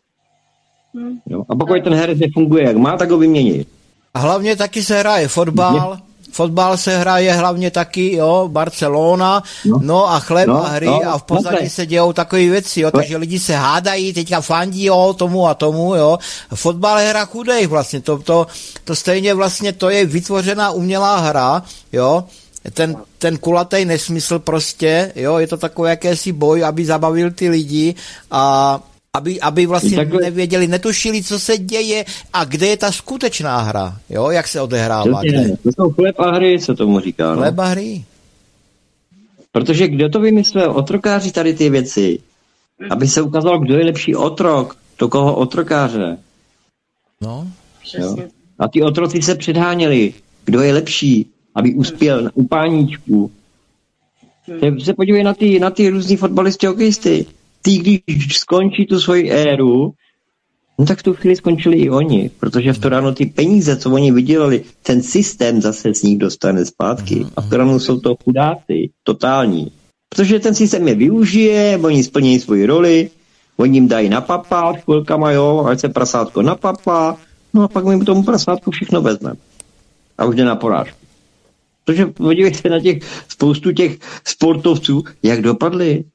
C: Jo? A pokud ten herec nefunguje, jak má, tak ho vymění.
A: A hlavně taky se hraje fotbal. Fotbal se hraje hlavně taky, jo, Barcelona, no, no a chleb no, a hry no, a v pozadí no, se dějou takové věci, jo, takže lidi se hádají, teďka fandí, jo, tomu a tomu, jo. Fotbal je hra chudejch vlastně, to, to, to stejně vlastně to je vytvořená umělá hra, jo. Ten, ten kulatý nesmysl prostě, jo, je to takový jakési boj, aby zabavil ty lidi a aby, aby vlastně takhle nevěděli, netušili, co se děje a kde je ta skutečná hra, jo, jak se odehrává.
C: To jsou chleb a hry, se tomu říká.
A: Chleb a hry.
C: Protože kdo to vymyslel? Otrokáři tady ty věci. Aby se ukázalo, kdo je lepší otrok, to koho otrokáře.
A: No.
C: Jo? A ty otroci se předháněli, kdo je lepší, aby uspěl u páníčku. Hmm. Se podívej na ty, na ty různý fotbalisty, hokejisty. Ty, když skončí tu svoji éru, no tak v tu chvíli skončili i oni, protože v to ráno ty peníze, co oni vydělali, ten systém zase z nich dostane zpátky. A v to ráno jsou to chudáci, totální. Protože ten systém je využije, oni splní svoji roli, oni jim dají na papá, chvilkama, jo, ať se prasátko napapá, no a pak my tomu prasátku všechno vezmeme. A už jde na porážku. Protože podívejte na těch spoustu těch sportovců, jak dopadli.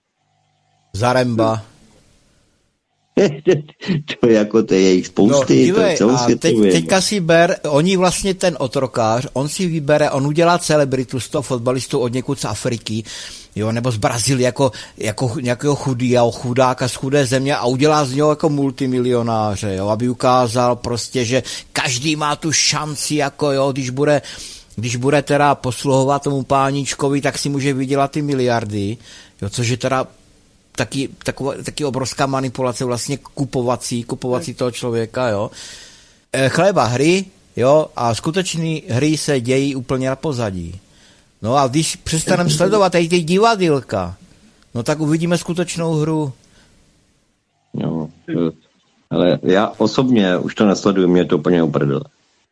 A: Zaremba.
C: To je jako to je jejich spousty, no, dívej, to je
A: teď, teďka si ber, oni vlastně ten otrokář, on si vybere, on udělá celebritu z toho fotbalistu od někud z Afriky, jo, nebo z Brazílie jako, jako nějakého chudýho chudáka z chudé země a udělá z něho jako multimilionáře, jo, aby ukázal prostě, že každý má tu šanci, jako jo, když bude když bude teda posluhovat tomu páníčkovi, tak si může vydělat ty miliardy, jo, což je teda taky, taková, taky obrovská manipulace vlastně kupovací, kupovací toho člověka, jo. E, chleba hry, jo, a skutečný hry se dějí úplně na pozadí. No a když přestaneme sledovat tady ty divadýlka, no tak uvidíme skutečnou hru.
C: No, ale já osobně už to nesleduju, mě to úplně uprdele.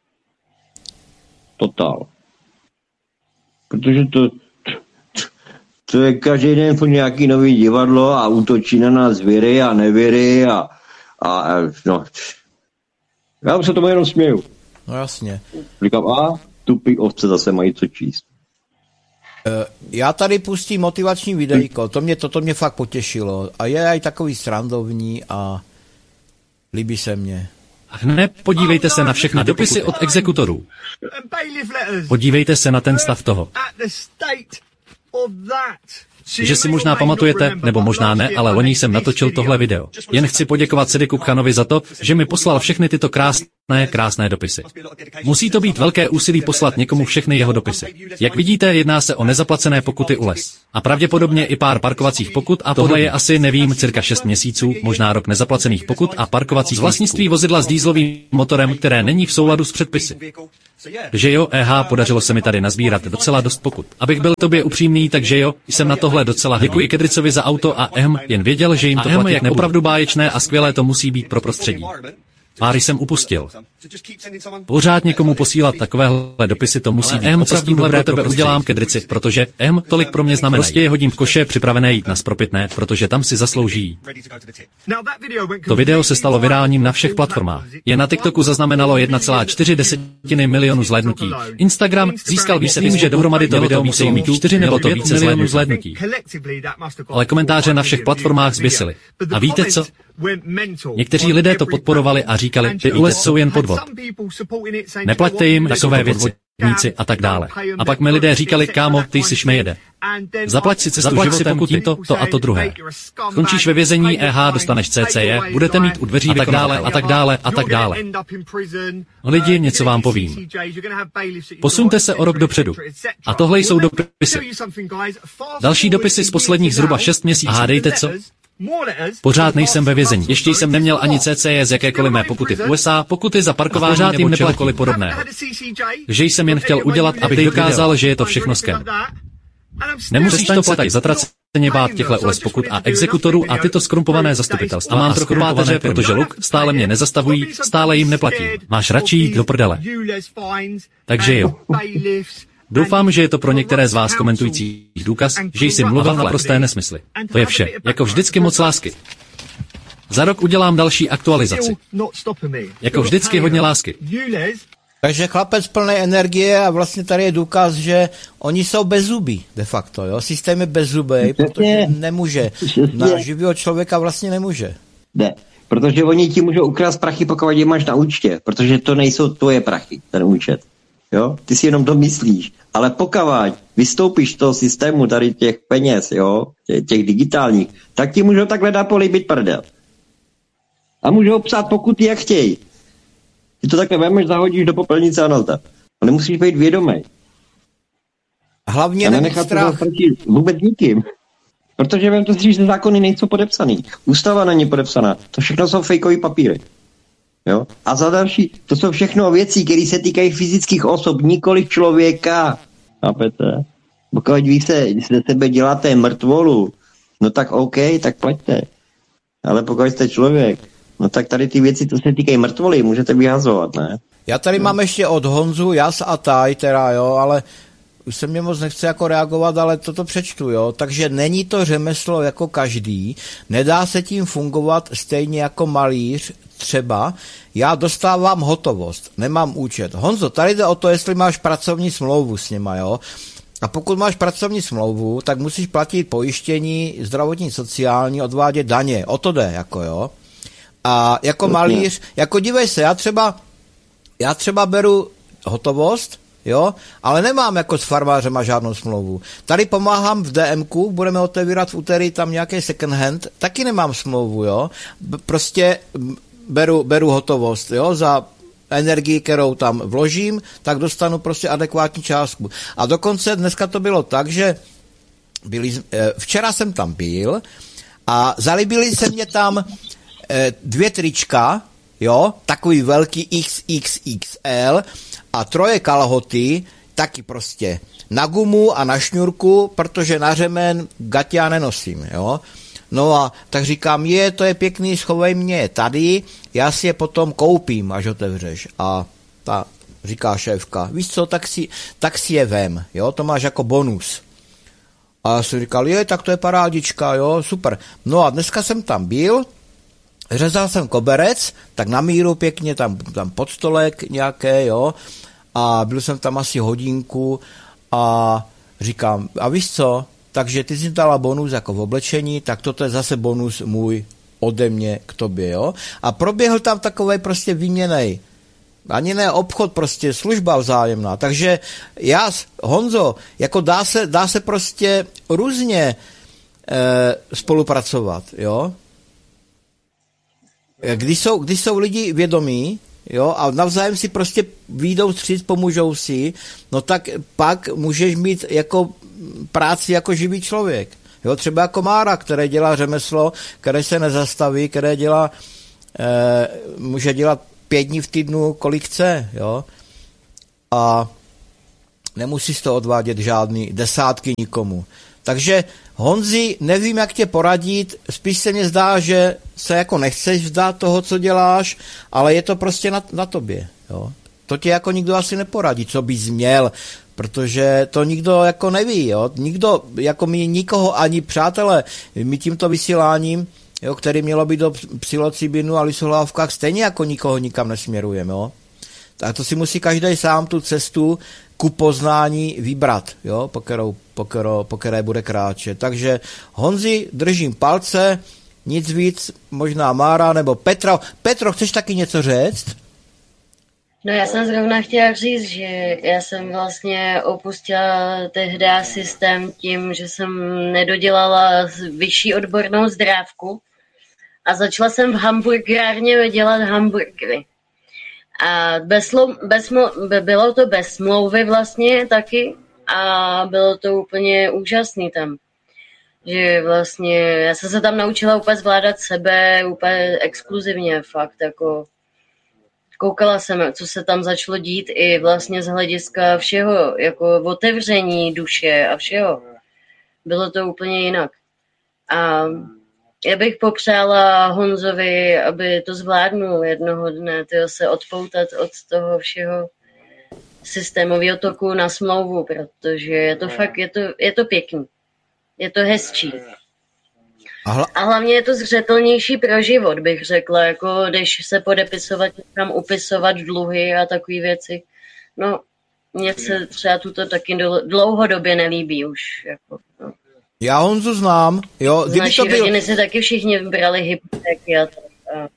C: Totál. Protože to To je každý den po nějaký nový divadlo a útočí na nás věry a nevěry a, a, a no. Já se tomu jenom směju.
A: No jasně.
C: Říkám, a tupý ovce zase mají co číst.
A: Já tady pustím motivační videjko, to mě, toto mě fakt potěšilo a je aj takový srandovní a líbí se mně.
B: Hned podívejte se na všechny dopisy od exekutorů. Podívejte se na ten stav toho. že si možná pamatujete, nebo možná ne, ale loni jsem natočil tohle video. Jen chci poděkovat Sadiku Khanovi za to, že mi poslal všechny tyto krásné, krásné dopisy. Musí to být velké úsilí poslat někomu všechny jeho dopisy. Jak vidíte, jedná se o nezaplacené pokuty u les. A pravděpodobně i pár parkovacích pokut a tohle je asi, nevím, cirka šest měsíců, možná rok nezaplacených pokut a parkovacích vlastnictví vozidla s dieselovým motorem, které není v souladu s předpisy. Že jo, E H, podařilo se mi tady nazbírat docela dost pokut. Abych byl tobě upřímný, takže jo, jsem na tohle docela hrdý. Děkuji Kedricovi za auto a ehm, jen věděl, že jim to platit jak nebudu. Opravdu báječné a skvělé to musí být pro prostředí. Páry jsem upustil. Pořád někomu posílat takovéhle dopisy to musí být. Ehm, co s tímhle pro tebe udělám, Kedrici, protože ehm, tolik pro mě znamená. Prostě je hodím v koše, připravené jít na spropitné, protože tam si zaslouží. To video se stalo virálním na všech platformách. Je na TikToku zaznamenalo jedna celá čtyři milionu zhlédnutí. Instagram získal více, tím, že dohromady to video musí mít čtyři nebo to více milionů zhlédnutí. Ale komentáře na všech platformách zběsily. A víte co? Někteří lidé to podporovali a říkali, ty úles jsou jen podvod. Neplaťte jim takové věci a tak dále. A pak mi lidé říkali, kámo, ty jsi šmejede. Zaplať si cestu Zaplať životem si tímto, to a to druhé. Končíš ve vězení, E H, dostaneš C C J, budete mít u dveří a tak dále, a tak dále, a tak dále. Lidi, něco vám povím. Posuňte se o rok dopředu. A tohle jsou dopisy. Další dopisy z posledních zhruba šest měsíců. A hádejte co? Pořád nejsem ve vězení. Ještě jsem neměl ani C C J z jakékoliv mé pokuty v U S A, pokuty za parkování nebo čehokoliv podobného. Že jsem jen chtěl udělat, abych dokázal, že je to všechno scam. Nemusíš to platit zatraceně bát těchto U S pokut a exekutorů a tyto skrumpované zastupitelstva. A mám trochu páteře, protože luk stále mě nezastavují, stále jim neplatím. Máš radši jít do prdele. Takže jo. Doufám, že je to pro některé z vás komentujících důkaz, že jsi mluvil na prosté nesmysly. To je vše. Jako vždycky moc lásky. Za rok udělám další aktualizaci. Jako vždycky hodně lásky.
A: Takže chlapec plný energie a vlastně tady je důkaz, že oni jsou bezzubí de facto, jo. Systém je bezzubý, protože nemůže. Na živého člověka vlastně nemůže.
C: Ne, protože oni ti můžou ukrást prachy, pokud je máš na účtě, protože to nejsou tvoje prachy, ten účet. Jo? Ty si jenom to myslíš, ale pokud vystoupíš z toho systému tady těch peněz, jo, těch, těch digitálních, tak ti můžou takhle dát políbit prdel. A můžou psát pokuty, jak chtějí. Ty to takhle vemeš, zahodíš do popelnice a nota. A nemusíš být vědomý.
A: Hlavně nemít strach.
C: Vůbec nikým. Protože vem to si, že zákony nejsou podepsaný. Ústava není podepsaná. To všechno jsou fejkový papíry. Jo? A za další, to jsou všechno věci, které se týkají fyzických osob, nikoliv člověka. Chápete? Pokud vy se ze sebe děláte mrtvolu, no tak OK, tak plaťte. Ale pokud jste člověk, no tak tady ty věci, co se týkají mrtvoly, můžete vyhazovat, ne?
A: Já tady no. mám ještě od Honzu, Jas a Taj, teda jo, ale už se mě moc nechce jako reagovat, ale toto přečtu, jo. Takže není to řemeslo jako každý, nedá se tím fungovat stejně jako malíř, třeba, já dostávám hotovost, nemám účet. Honzo, tady jde o to, jestli máš pracovní smlouvu s nima, jo. A pokud máš pracovní smlouvu, tak musíš platit pojištění, zdravotní, sociální, odvádět daně, o to jde, jako jo. A jako malíř, jako dívej se, já třeba, já třeba beru hotovost, jo, ale nemám jako s farmářema žádnou smlouvu. Tady pomáhám v D M ku, budeme otevírat v úterý tam nějaký second hand, taky nemám smlouvu, jo. B- prostě beru, beru hotovost, jo, za energii, kterou tam vložím, tak dostanu prostě adekvátní částku. A dokonce dneska to bylo tak, že byli, včera jsem tam byl a zalíbili se mě tam dvě trička, jo, takový velký X X X L a troje kalhoty, taky prostě na gumu a na šňůrku, protože na řemen gatě já nenosím, jo. No a tak říkám, je, to je pěkný, schovej mě tady, já si je potom koupím, až otevřeš. A ta říká šéfka, víš co, tak si, tak si je vem, jo, to máš jako bonus. A já jsem říkal, je, tak to je parádička, jo, super. No a dneska jsem tam byl, řezal jsem koberec, tak na míru pěkně, tam, tam podstolek nějaké, jo, a byl jsem tam asi hodinku a říkám, a víš co, takže ty jsi dala bonus jako v oblečení, tak toto je zase bonus můj ode mě k tobě, jo. A proběhl tam takovej prostě výměnej, ani ne obchod, prostě služba vzájemná. Takže já, Honzo, jako dá se, dá se prostě různě e, spolupracovat, jo. Když jsou, když jsou lidi vědomí, jo, a navzájem si prostě výjdou vstříc, pomůžou si, no tak pak můžeš mít jako práci jako živý člověk. Jo, třeba jako Mára, který dělá řemeslo, které se nezastaví, které dělá, e, může dělat pět dní v týdnu, kolik chce, jo. A nemusí z toho odvádět žádný desátky nikomu. Takže Honzi, nevím, jak tě poradit, spíš se mně zdá, že se jako nechceš vzdát toho, co děláš, ale je to prostě na, na tobě. Jo. To tě jako nikdo asi neporadí, co bys měl, protože to nikdo jako neví. Jo. Nikdo, jako my nikoho, ani přátelé, my tímto vysíláním, jo, který mělo být do psilocybinu a lisohlávkách, stejně jako nikoho nikam nesměrujeme. Jo. Tak to si musí každý sám tu cestu ku poznání vybrat, jo, po, kterou, po, kterou, po které bude kráčet. Takže Honzi, držím palce, nic víc, možná Mára nebo Petra. Petro, chceš taky něco říct?
D: No já jsem zrovna chtěla říct, že já jsem vlastně opustila tehdy systém tím, že jsem nedodělala vyšší odbornou zdrávku a začala jsem v hamburgerárně dělat hamburgery. A bez, bez, bylo to bez smlouvy vlastně taky a bylo to úplně úžasný tam. Že vlastně já jsem se tam naučila úplně zvládat sebe úplně exkluzivně fakt jako koukala jsem, co se tam začalo dít i vlastně z hlediska všeho, jako otevření duše a všeho. Bylo to úplně jinak. A já bych popřála Honzovi, aby to zvládnul jednoho dne, tyjo, se odpoutat od toho všeho systémového toku na smlouvu, protože je to fakt, je to, je to pěkný. Je to hezčí. A, hla... a hlavně je to zřetelnější pro život, bych řekla, jako když se podepisovat, tam upisovat dluhy a takové věci. No, mně se třeba tuto taky dlouhodobě nelíbí už, jako, no.
A: Já Honzu znám, jo.
D: Z naší to byl... rodiny se taky všichni brali hypotéky a tak. A...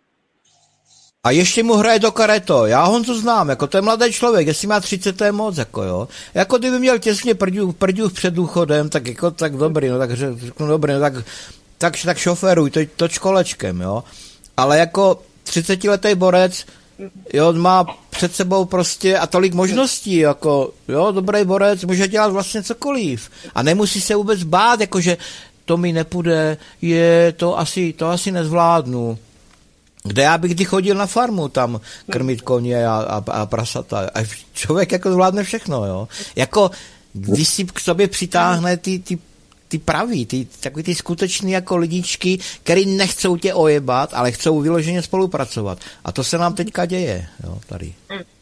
A: a ještě mu hraje do kareto. Já Honzu znám, jako to je mladý člověk, jestli má třicet, to je moc, jako jo. Jako kdyby měl těsně prďův, prďův před důchodem, tak jako tak dobrý, no tak řeknu dobrý, no tak, tak, tak šoferuj, to, to školečkem, jo. Ale jako třicetiletý borec, jo, má před sebou prostě a tolik možností, jako, jo, dobrý borec může dělat vlastně cokoliv a nemusí se vůbec bát, jakože to mi nepůjde, je, to asi, to asi nezvládnu. Kde já bych kdy chodil na farmu tam krmit koně a, a, a prasata a člověk jako zvládne všechno, jo. Jako, když si k sobě přitáhne ty, ty ty praví, ty, takový ty skutečný jako lidičky, který nechcou tě ojebat, ale chcou vyloženě spolupracovat. A to se nám teďka děje, jo, tady.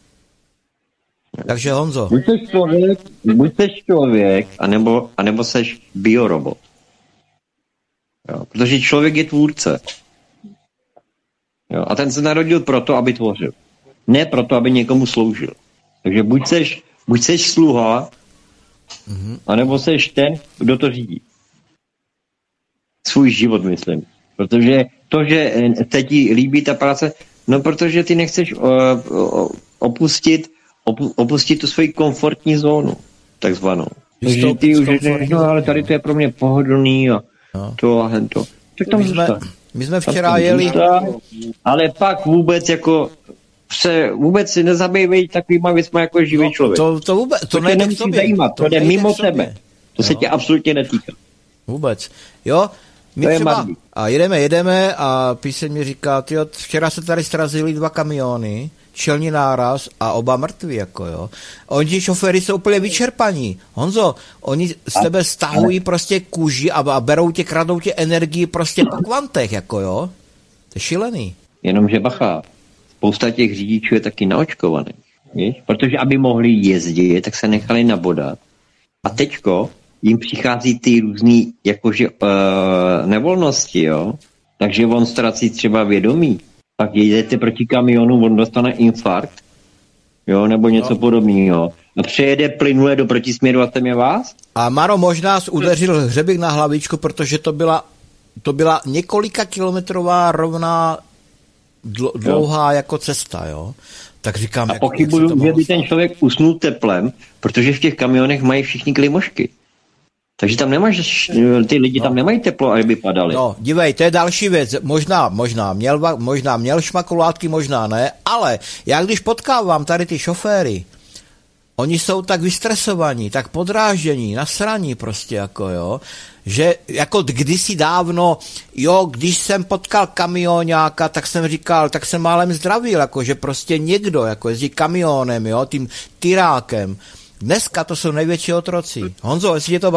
A: Takže Honzo.
C: Buď seš člověk, buď seš člověk, anebo, anebo seš biorobot. Jo, protože člověk je tvůrce. Jo, a ten se narodil proto, aby tvořil. Ne proto, aby někomu sloužil. Takže buď seš, buď seš sluha, mm-hmm. anebo seš ten, kdo to řídí. Svůj život, myslím. Protože to, že se ti líbí ta práce, no protože ty nechceš uh, uh, opustit, opu, opustit tu svoji komfortní zónu, takzvanou. Takže ty už řekneš, no ale tady to je pro mě pohodlný a no. to a hento. Tak tam zůstane.
A: My jsme včera jeli...
C: Ale pak vůbec jako se vůbec si nezabývají takovýma věcma jako živý no, člověk.
A: To, to vůbec, to,
C: to nejde k sobě. Zajímat, to, to jde mimo tebe. To jo. se tě absolutně netýká.
A: Vůbec. Jo, my to třeba... A jedeme, jedeme a píseň mi říká, tyjo, včera se tady srazili dva kamiony, čelní náraz a oba mrtví, jako jo. Oni šoféry jsou úplně vyčerpaní. Honzo, oni z tebe stahují ale... prostě kůži a, a berou tě, kradou tě energii prostě po kvantech, jako jo. To je šílený.
C: Jenomže bacha, spousta těch řidičů je taky naočkovaných, víš? Protože aby mohli jezdit, tak se nechali nabodat. A teďko jim přichází ty různý jakože uh, nevolnosti, jo. Takže on ztrací třeba vědomí. Pak jedete proti kamionu, on dostane infarkt, jo, nebo něco no. podobného. A přejede plynule do protisměru a tam je vás?
A: A Maro možná udeřil hřebík na hlavičku, protože to byla, to byla několika kilometrová rovná dl- dlouhá jo. jako cesta, jo. Tak říkám,
C: a
A: jak,
C: pochybuju,
A: jak
C: že by ten člověk usnul teplem, protože v těch kamionech mají všichni klimošky. Takže tam nemáš, ty lidi no. tam nemají teplo, aby padali.
A: No, dívej, to je další věc. Možná, možná měl, možná měl šmakulátky, možná ne, ale já když potkávám tady ty šoféry, oni jsou tak vystresovaní, tak podráždění, nasraní prostě jako jo, že jako kdysi dávno, jo, když jsem potkal kamionáka, tak jsem říkal, tak jsem málem zdravil, jako že prostě někdo jako jezdí kamionem, jo, tím tyrákem. Dneska to jsou největší otroci. Honzo, jestli je to